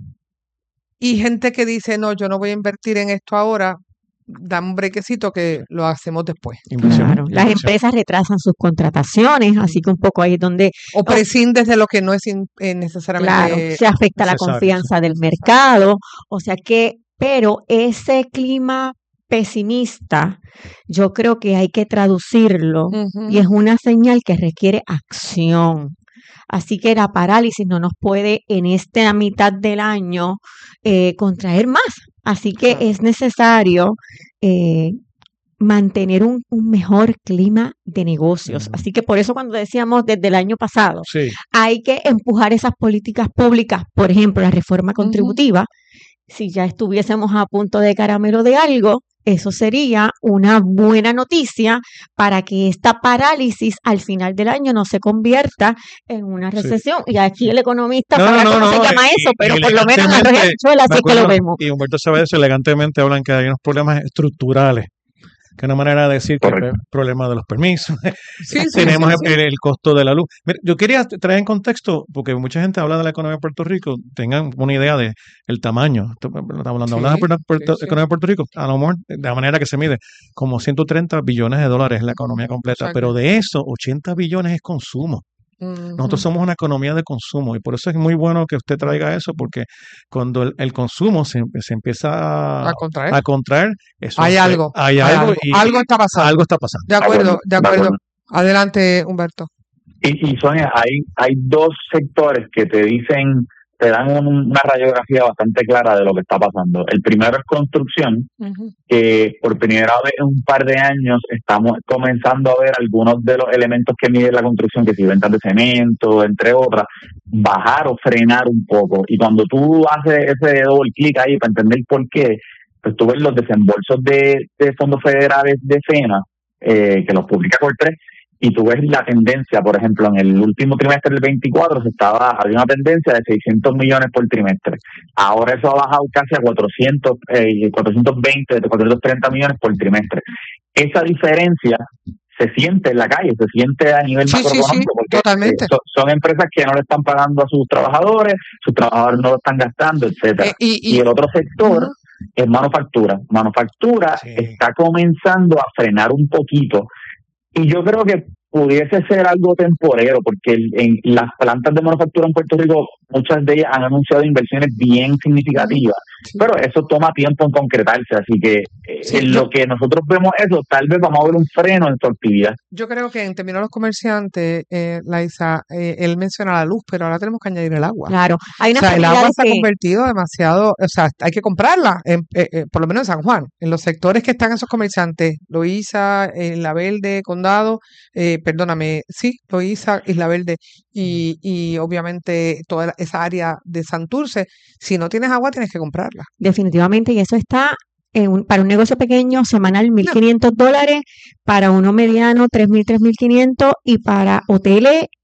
Speaker 1: Y gente que dice, no, yo no voy a invertir en esto ahora, dame un brequecito que lo hacemos después.
Speaker 8: Inversión,
Speaker 10: Claro, las
Speaker 8: inversión.
Speaker 10: empresas retrasan sus contrataciones, así que un poco ahí es donde,
Speaker 1: O prescindes de lo que no es in- eh,
Speaker 10: claro,
Speaker 1: necesariamente
Speaker 10: se afecta la
Speaker 8: necesario,
Speaker 10: confianza del mercado. O sea que, pero ese clima pesimista, yo creo que hay que traducirlo
Speaker 1: Ujú.
Speaker 10: y es una señal que requiere acción. Así que la parálisis no nos puede en esta mitad del año eh, contraer más. Así que
Speaker 1: Claro.
Speaker 10: es necesario eh, mantener un, un mejor clima de negocios.
Speaker 8: Ujú.
Speaker 10: Así que por eso cuando decíamos desde el año pasado,
Speaker 8: Sí,
Speaker 10: hay que empujar esas políticas públicas, por ejemplo, la reforma
Speaker 1: Ujú.
Speaker 10: contributiva. Si ya estuviésemos a punto de caramelo de algo, eso sería una buena noticia para que esta parálisis al final del año no se convierta en una
Speaker 8: sí.
Speaker 10: recesión. Y aquí el economista
Speaker 8: No,
Speaker 10: sabrá
Speaker 8: no,
Speaker 10: cómo
Speaker 8: no,
Speaker 10: se
Speaker 8: no.
Speaker 10: llama
Speaker 8: y-
Speaker 10: eso, pero
Speaker 8: y
Speaker 10: por lo menos en Arroyo
Speaker 8: elegantemente,
Speaker 10: Habichuela
Speaker 8: me
Speaker 10: así es que lo
Speaker 8: acuerdo,
Speaker 10: vemos.
Speaker 8: y Humberto Chávez elegantemente hablan que hay unos problemas estructurales, que es una manera de decir que hay
Speaker 9: Correcto.
Speaker 8: problemas de los permisos,
Speaker 1: Sí, sí,
Speaker 8: tenemos
Speaker 1: sí, sí.
Speaker 8: el, el costo de la luz. Mira, yo quería traer en contexto, porque mucha gente habla de la economía de Puerto Rico, tengan una idea de el tamaño. Esto, Estamos hablando, hablando de
Speaker 1: Sí,
Speaker 8: Puerto- Puerto-
Speaker 1: sí, sí.
Speaker 8: economía de Puerto Rico, a lo mejor de la manera que se mide, como ciento treinta billones de dólares es la economía completa,
Speaker 1: Exacto.
Speaker 8: pero de eso, ochenta billones es consumo. Nosotros
Speaker 1: Ujú.
Speaker 8: somos una economía de consumo y por eso es muy bueno que usted traiga eso, porque cuando el, el consumo se, se empieza a,
Speaker 1: A contraer.
Speaker 8: a contraer, eso
Speaker 1: Hay
Speaker 8: es-
Speaker 1: algo,
Speaker 8: hay
Speaker 1: hay
Speaker 8: algo
Speaker 1: algo,
Speaker 8: y
Speaker 1: algo está pasando.
Speaker 8: algo está pasando.
Speaker 1: De
Speaker 9: De
Speaker 1: acuerdo,
Speaker 9: acuerdo,
Speaker 1: de
Speaker 9: de
Speaker 1: acuerdo.
Speaker 9: acuerdo.
Speaker 1: Adelante, Humberto.
Speaker 9: Y, y Sonia, hay, hay dos sectores que te dicen, te dan un- una radiografía bastante clara de lo que está pasando. El primero es construcción,
Speaker 1: Ujú.
Speaker 9: que por primera vez en un par de años estamos comenzando a ver algunos de los elementos que mide la construcción, que si ventas de cemento, entre otras, bajar o frenar un poco. Y cuando tú haces ese doble clic ahí para entender por qué, pues tú ves los desembolsos de, de fondos federales de FEMA, eh, que los publica Cortés, y tú ves la tendencia, por ejemplo, en el último trimestre del veinticuatro se estaba, había una tendencia de seiscientos millones por trimestre. Ahora eso ha bajado casi a cuatrocientos, eh, cuatrocientos veinte, cuatrocientos treinta millones por trimestre. Esa diferencia se siente en la calle, se siente a nivel
Speaker 1: Sí, sí, sí,
Speaker 9: macroeconómico, porque
Speaker 1: totalmente.
Speaker 9: eh, so- son empresas que no le están pagando a sus trabajadores, sus trabajadores no lo están gastando, etcétera.
Speaker 1: Eh, y,
Speaker 9: Y
Speaker 1: y,
Speaker 9: el otro sector
Speaker 1: ujú.
Speaker 9: es manufactura. Manufactura
Speaker 8: Sí.
Speaker 9: está comenzando a frenar un poquito y yo creo que pudiese ser algo temporero, porque el- en las plantas de manufactura en Puerto Rico, muchas de ellas han anunciado inversiones bien significativas,
Speaker 1: Sí.
Speaker 9: pero eso toma tiempo en concretarse, así que eh,
Speaker 1: Sí,
Speaker 9: en
Speaker 1: yo-
Speaker 9: lo que nosotros vemos eso, tal vez vamos a ver un freno en su actividad.
Speaker 1: Yo creo que en términos de los comerciantes, eh, Laisa, eh, él menciona la luz, pero ahora tenemos que añadir el agua.
Speaker 10: Claro, hay
Speaker 1: O
Speaker 10: unas
Speaker 1: sea, el agua
Speaker 10: propiedades
Speaker 1: se ha
Speaker 10: que,
Speaker 1: convertido demasiado, o sea, hay que comprarla, en- eh, eh, por lo menos en San Juan, en los sectores que están esos comerciantes, Loíza, Isla Verde, Condado, eh, perdóname, sí, Loíza, Isla Verde y, y obviamente toda la- esa área de Santurce, si no tienes agua tienes que comprarla.
Speaker 10: definitivamente, y eso está en un- para un negocio pequeño semanal mil
Speaker 1: No.
Speaker 10: quinientos dólares, para uno mediano tres mil, tres mil quinientos y para hoteles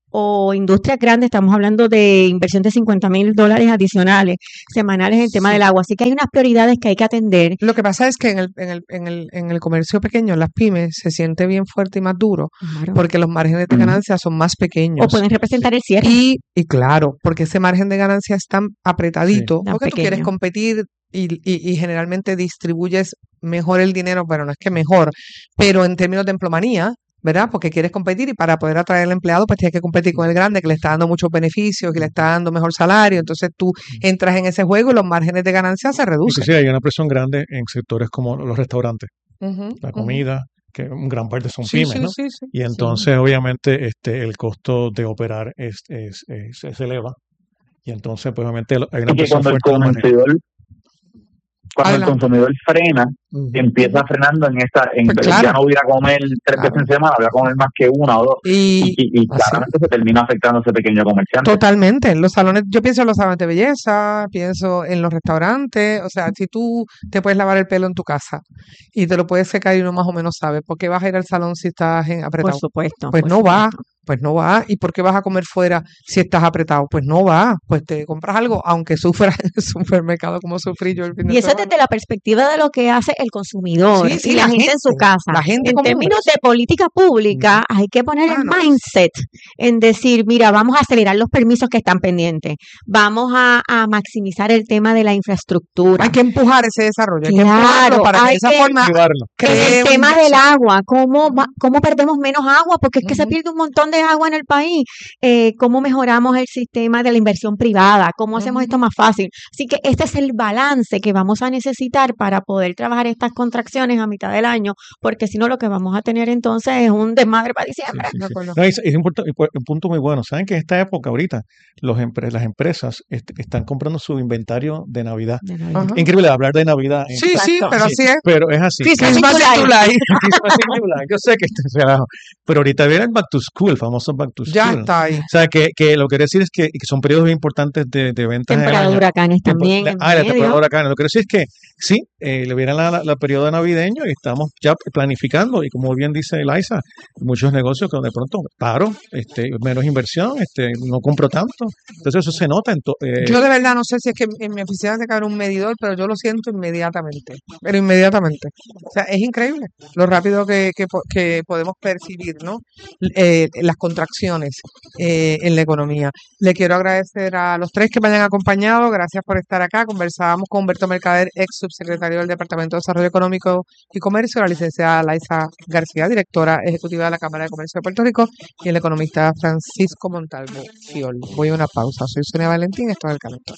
Speaker 10: o industrias grandes, estamos hablando de inversión de cincuenta mil dólares adicionales semanales en el tema
Speaker 1: Sí.
Speaker 10: del agua. Así que hay unas prioridades que hay que atender.
Speaker 1: Lo que pasa es que en el, en el, en el, en el comercio pequeño, en las pymes, se siente bien fuerte y más duro
Speaker 10: Claro.
Speaker 1: porque los márgenes de ganancia son más
Speaker 10: O
Speaker 1: pequeños.
Speaker 10: pueden representar el cierre.
Speaker 1: Y, y claro, porque ese margen de ganancia es tan apretadito,
Speaker 10: Tan
Speaker 1: porque tú quieres
Speaker 10: pequeño.
Speaker 1: competir y, y, y generalmente distribuyes mejor el dinero, bueno, no es que mejor, pero en términos de empleomanía, ¿verdad? Porque quieres competir y para poder atraer al empleado, pues tienes que competir con el grande que le está dando muchos beneficios, que le está dando mejor salario. Entonces tú entras en ese juego y los márgenes de ganancia se reducen.
Speaker 8: Inclusive hay una presión grande en sectores como los restaurantes,
Speaker 1: Ujú,
Speaker 8: la
Speaker 1: ujú.
Speaker 8: comida, que en gran parte son
Speaker 1: Sí,
Speaker 8: pymes,
Speaker 1: sí,
Speaker 8: ¿no?
Speaker 1: sí, sí.
Speaker 8: Y entonces, obviamente, este, el costo de operar es, es, es- se eleva. Y entonces, pues, obviamente, lo- hay una
Speaker 9: Y que
Speaker 8: presión
Speaker 9: cuando el
Speaker 8: fuerte en la moneda.
Speaker 9: consumidor, cuando el
Speaker 1: Adelante.
Speaker 9: consumidor frena,
Speaker 8: Ujú.
Speaker 9: empieza frenando en esta, en
Speaker 1: Pues
Speaker 9: ya
Speaker 1: claro,
Speaker 9: no voy a ir a comer tres
Speaker 1: claro.
Speaker 9: veces en semana, voy a comer más que una o dos. Y,
Speaker 1: Y
Speaker 9: y, y
Speaker 1: así.
Speaker 9: claramente se termina afectando a ese pequeño comerciante.
Speaker 1: Totalmente. Los salones, yo pienso en los salones de belleza, pienso en los restaurantes. O sea, si tú te puedes lavar el pelo en tu casa y te lo puedes secar y uno más o menos sabe, ¿por qué vas a ir al salón si estás en-
Speaker 10: Por
Speaker 1: apretado?
Speaker 10: supuesto,
Speaker 1: Pues
Speaker 10: por
Speaker 1: no va,
Speaker 10: supuesto.
Speaker 1: pues no va. ¿Y por qué vas a comer fuera si estás apretado? Pues no va. Pues te compras algo, aunque sufras en el supermercado como sufrí yo el fin de
Speaker 10: Y eso es
Speaker 1: semana.
Speaker 10: desde la perspectiva de lo que hace el consumidor
Speaker 1: Sí,
Speaker 10: y
Speaker 1: sí,
Speaker 10: la
Speaker 1: la
Speaker 10: gente
Speaker 1: gente,
Speaker 10: en su casa.
Speaker 1: la gente
Speaker 10: En
Speaker 1: común.
Speaker 10: términos de política pública, hay que poner el
Speaker 1: Ah, no.
Speaker 10: mindset en decir, mira, vamos a acelerar los permisos que están pendientes, vamos a, a maximizar el tema de la infraestructura.
Speaker 1: Hay que empujar ese desarrollo, hay que empujarlo
Speaker 10: Claro,
Speaker 1: para que de
Speaker 10: hay
Speaker 1: esa
Speaker 10: que
Speaker 1: forma
Speaker 8: Llevarlo.
Speaker 10: en
Speaker 1: cree
Speaker 10: el
Speaker 1: una
Speaker 10: tema del
Speaker 1: inversión.
Speaker 10: agua, ¿cómo, va- cómo perdemos menos agua? Porque es que se
Speaker 1: Ujú.
Speaker 10: pierde un montón de agua en el país. Eh, ¿cómo mejoramos el sistema de la inversión privada? ¿Cómo hacemos esto
Speaker 1: Ujú.
Speaker 10: más fácil? Así que este es el balance que vamos a necesitar para poder trabajar estas contracciones a mitad del año, porque si no lo que vamos a tener entonces es un desmadre para
Speaker 8: Sí,
Speaker 10: diciembre.
Speaker 8: sí,
Speaker 1: De
Speaker 8: sí.
Speaker 1: acuerdo.
Speaker 8: No, es, es import- impo- un punto muy bueno. Saben que en esta época ahorita los empre- las empresas est- están comprando su inventario de Navidad.
Speaker 10: De Navidad.
Speaker 1: Ajá.
Speaker 8: Increíble hablar de Navidad. en-
Speaker 1: Sí, sí,
Speaker 10: Exacto.
Speaker 1: pero
Speaker 8: sí,
Speaker 1: así es.
Speaker 8: pero es así.
Speaker 10: Christmas in
Speaker 1: Christmas in
Speaker 10: July.
Speaker 1: July.
Speaker 8: Christmas in July. Yo sé que esto es relajo, pero ahorita viene el Back to School, el famoso Back to
Speaker 1: Ya
Speaker 8: School.
Speaker 1: está ahí.
Speaker 8: O sea, que, que lo que quiero decir es que, que son periodos bien importantes de, de ventas en el
Speaker 10: Temporada de
Speaker 8: año.
Speaker 10: huracanes
Speaker 8: Tempo-
Speaker 10: también
Speaker 8: la-
Speaker 10: en
Speaker 8: ah, la temporada de
Speaker 10: medio.
Speaker 8: huracanes. Lo que quiero decir es que sí, eh, le viene la, la, la periodo navideño y estamos ya planificando. Y como bien dice Eliza, muchos negocios que de pronto paro, este, menos inversión, este, no compro tanto. Entonces eso se nota. En to- eh,
Speaker 1: Yo de verdad no sé si es que en mi oficina se cabe un medidor, pero yo lo siento inmediatamente. Pero inmediatamente. O sea, es increíble lo rápido que, que, po- que podemos percibir, ¿no? Eh, las contracciones eh, en la economía. Le quiero agradecer a los tres que me hayan acompañado. Gracias por estar acá. Conversábamos con Humberto Mercader, ex subsecretario del Departamento de Desarrollo Económico y Comercio, la licenciada Laisa García, directora ejecutiva de la Cámara de Comercio de Puerto Rico, y el economista Francisco Montalvo Fiol. Voy a una pausa. Soy Sonia Valentín, esto es El Calentón.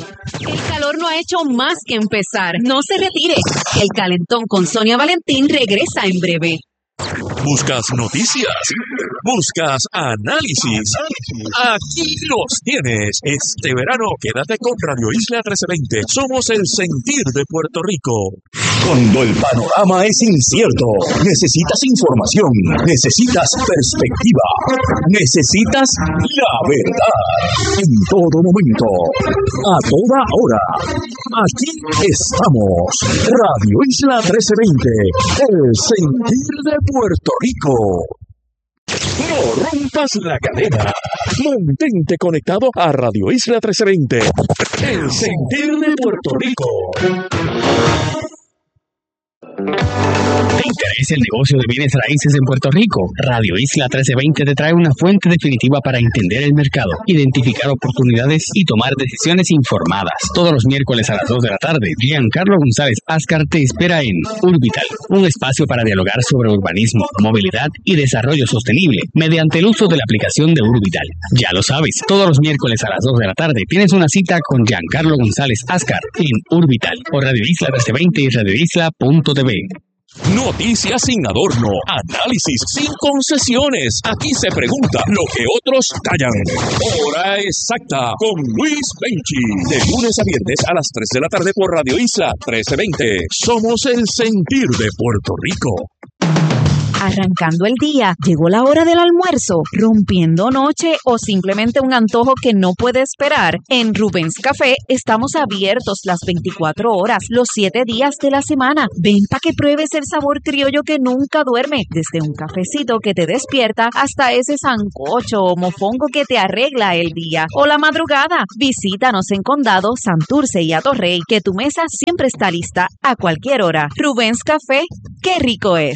Speaker 2: El calor no ha hecho más que empezar. No se retire. El calentón con Sonia Valentín regresa en breve.
Speaker 5: Buscas noticias, buscas análisis. Aquí los tienes. Este verano quédate con Radio Isla trece veinte. Somos el sentir de Puerto Rico.
Speaker 11: Cuando el panorama es incierto, necesitas información, necesitas perspectiva, necesitas la verdad. En todo momento, a toda hora. Aquí estamos. Radio Isla trece veinte, el sentir de Puerto Rico.
Speaker 5: No rompas la cadena. Mantente conectado a Radio Isla trece veinte. El sentir de Puerto Rico.
Speaker 7: ¿Te interesa el negocio de bienes raíces en Puerto Rico? Radio Isla trece veinte te trae una fuente definitiva para entender el mercado, identificar oportunidades y tomar decisiones informadas. Todos los miércoles a las dos de la tarde, Giancarlo González Ascar te espera en Urbital, un espacio para dialogar sobre urbanismo, movilidad y desarrollo sostenible mediante el uso de la aplicación de Urbital. Ya lo sabes, todos los miércoles a las dos de la tarde tienes una cita con Giancarlo González Ascar en Urbital o Radio Isla trece veinte y radio isla punto t v.
Speaker 5: Noticias sin adorno, análisis sin concesiones. Aquí se pregunta lo que otros callan. Hora exacta con Luis Benchi. De lunes a viernes a las tres de la tarde por Radio Isla trece veinte. Somos el sentir de Puerto Rico.
Speaker 2: arrancando el día, llegó la hora del almuerzo, rompiendo noche o simplemente un antojo que no puede esperar. En Rubens Café estamos abiertos las veinticuatro horas, los siete días de la semana. Ven para que pruebes el sabor criollo que nunca duerme, desde un cafecito que te despierta hasta ese sancocho o mofongo que te arregla el día o la madrugada. Visítanos en Condado, Santurce y Atorrey, que tu mesa siempre está lista a cualquier hora. Rubens Café, qué rico es.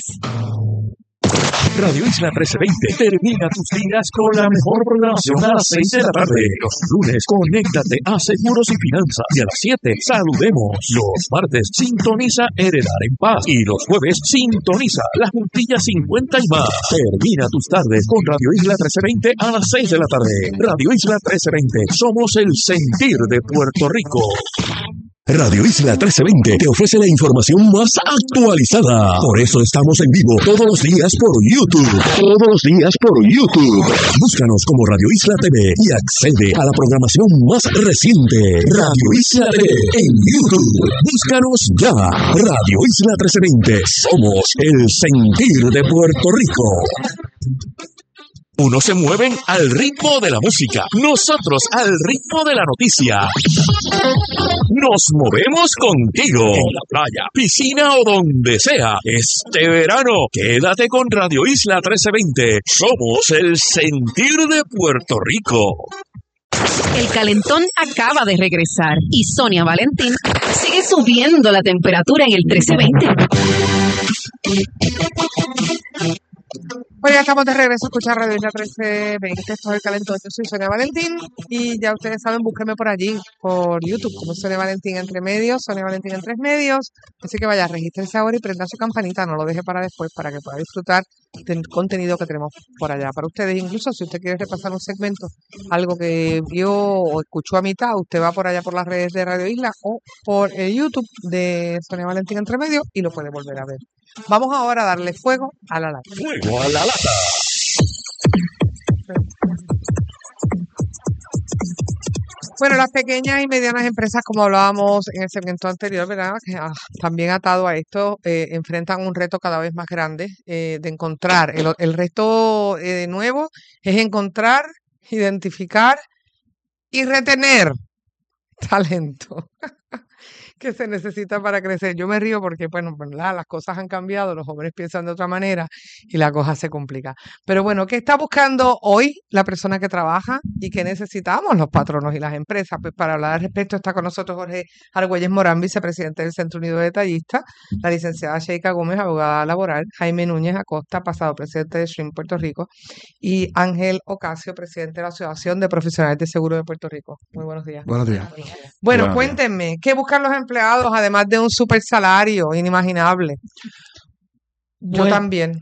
Speaker 5: Radio Isla trece veinte termina tus días con la mejor programación a las seis de la tarde. Los lunes, conéctate a Seguros y Finanzas. Y a las siete, saludemos. Los martes, sintoniza Heredar en Paz. Y los jueves, sintoniza La Juntilla cincuenta y más. Termina tus tardes con Radio Isla trece veinte a las seis de la tarde. Radio Isla trece veinte, somos el sentir de Puerto Rico. Radio Isla trece veinte te ofrece la información más actualizada. Por eso estamos en vivo todos los días por YouTube. Todos los días por YouTube. Búscanos como Radio Isla T V y accede a la programación más reciente. Radio Isla T V en YouTube. Búscanos ya. Radio Isla trece veinte. Somos el sentir de Puerto Rico. Unos se mueven al ritmo de la música, nosotros al ritmo de la noticia. Nos movemos contigo en la playa, piscina o donde sea. Este verano, quédate con Radio Isla trece veinte. Somos el sentir de Puerto Rico.
Speaker 2: El calentón acaba de regresar y Sonia Valentín sigue subiendo la temperatura en el trece veinte.
Speaker 1: Bueno, ya estamos de regreso a escuchar Radio Isla trece veinte, esto es El Calentón. Yo soy Sonia Valentín y ya ustedes saben, búsquenme por allí, por YouTube, como Sonia Valentín Entre Medios, Sonia Valentín en Tres Medios. Así que vaya, regístrense ahora y prenda su campanita, no lo deje para después, para que pueda disfrutar del contenido que tenemos por allá para ustedes. Incluso si usted quiere repasar un segmento, algo que vio o escuchó a mitad, usted va por allá por las redes de Radio Isla o por el YouTube de Sonia Valentín Entre Medios y lo puede volver a ver. Vamos ahora a darle fuego a la lata.
Speaker 5: Fuego a la lata.
Speaker 1: Bueno, las pequeñas y medianas empresas, como hablábamos en el segmento anterior, ¿verdad? Que, ah, también atado a esto, eh, enfrentan un reto cada vez más grande eh, de encontrar. El, el reto eh, nuevo es encontrar, identificar y retener talento que se necesita para crecer. Yo me río porque, bueno, ¿verdad? Las cosas han cambiado, los jóvenes piensan de otra manera y la cosa se complica. Pero bueno, ¿qué está buscando hoy la persona que trabaja y qué necesitamos los patronos y las empresas? Pues para hablar al respecto está con nosotros Jorge Argüelles Morán, vicepresidente del Centro Unido de Detallistas, la licenciada Sheika Gómez, abogada laboral, Jaime Núñez Acosta, pasado presidente de Shrimp Puerto Rico, y Ángel Ocasio, presidente de la Asociación de Profesionales de Seguro de Puerto Rico. Muy buenos días.
Speaker 12: Buenos días.
Speaker 1: Bueno,
Speaker 12: Buenos días.
Speaker 1: cuéntenme, ¿qué buscan los empleados además de un super salario inimaginable? Yo
Speaker 12: Bueno.
Speaker 1: también.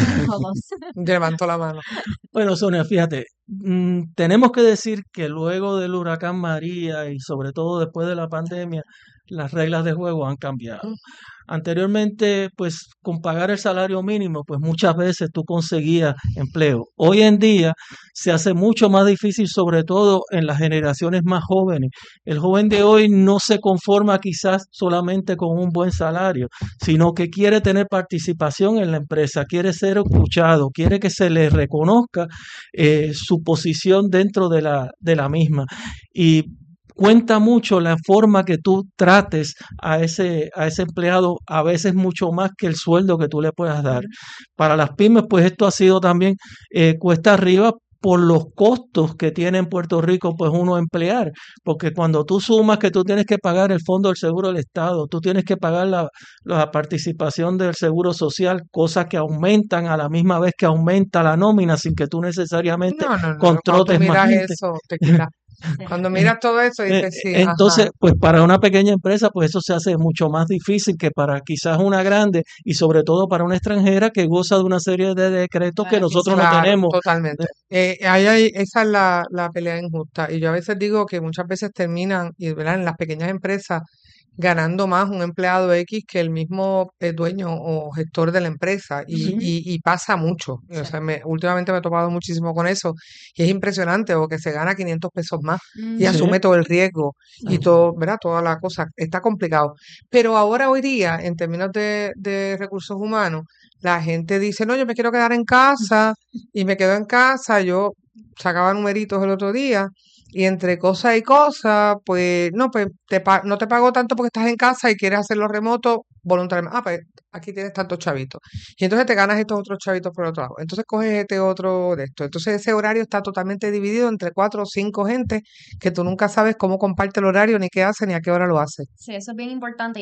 Speaker 1: Levanto la mano.
Speaker 12: Bueno, Sonia, fíjate, mm, tenemos que decir que luego del huracán María y sobre todo después de la pandemia, las reglas de juego han cambiado. Anteriormente, pues con pagar el salario mínimo, pues muchas veces tú conseguías empleo. Hoy en día se hace mucho más difícil, sobre todo en las generaciones más jóvenes. El joven de hoy no se conforma quizás solamente con un buen salario, sino que quiere tener participación en la empresa, quiere ser escuchado, quiere que se le reconozca eh, su posición dentro de la, de la misma. Y cuenta mucho la forma que tú trates a ese, a ese empleado, a veces mucho más que el sueldo que tú le puedas dar. Para las pymes, pues esto ha sido también eh, cuesta arriba por los costos que tiene en Puerto Rico, pues uno emplear, porque cuando tú sumas que tú tienes que pagar el Fondo del Seguro del Estado, tú tienes que pagar la, la participación del Seguro Social, cosas que aumentan a la misma vez que aumenta la nómina sin que tú necesariamente
Speaker 1: No, no, no. Cuando
Speaker 12: contrates
Speaker 1: tú
Speaker 12: más
Speaker 1: miras
Speaker 12: gente.
Speaker 1: eso, te quita. Cuando miras todo eso,
Speaker 12: Eh,
Speaker 1: dices, sí,
Speaker 12: Entonces,
Speaker 1: ajá.
Speaker 12: pues para una pequeña empresa, pues eso se hace mucho más difícil que para quizás una grande y sobre todo para una extranjera que goza de una serie de decretos que nosotros no
Speaker 1: Claro,
Speaker 12: tenemos.
Speaker 1: totalmente. Eh, ahí hay- esa es la, la pelea injusta. Y yo a veces digo que muchas veces terminan, y ¿verdad? En las pequeñas empresas ganando más un empleado X que el mismo eh, dueño o gestor de la empresa y,
Speaker 10: Ujú.
Speaker 1: y, y pasa mucho. O
Speaker 10: Sí.
Speaker 1: sea, me, últimamente me he topado muchísimo con eso y es impresionante porque se gana quinientos pesos más y
Speaker 10: Ujú.
Speaker 1: asume
Speaker 12: Sí.
Speaker 1: todo el riesgo y
Speaker 12: Sí.
Speaker 1: todo, ¿verdad? Toda la cosa. Está complicado. Pero ahora, hoy día, en términos de, de recursos humanos, la gente dice, no, yo me quiero quedar en casa y me quedo en casa. Yo sacaba numeritos el otro día y entre cosa y cosa, pues no, pues te pa- no te pago tanto porque estás en casa y quieres hacerlo remoto voluntariamente. Ah, pues aquí tienes tantos chavitos. Y entonces te ganas estos otros chavitos por otro lado. Entonces coges este otro de esto. Entonces ese horario está totalmente dividido entre cuatro o cinco gente que tú nunca sabes cómo comparte el horario, ni qué hace, ni a qué hora lo hace.
Speaker 13: Sí, eso es bien importante.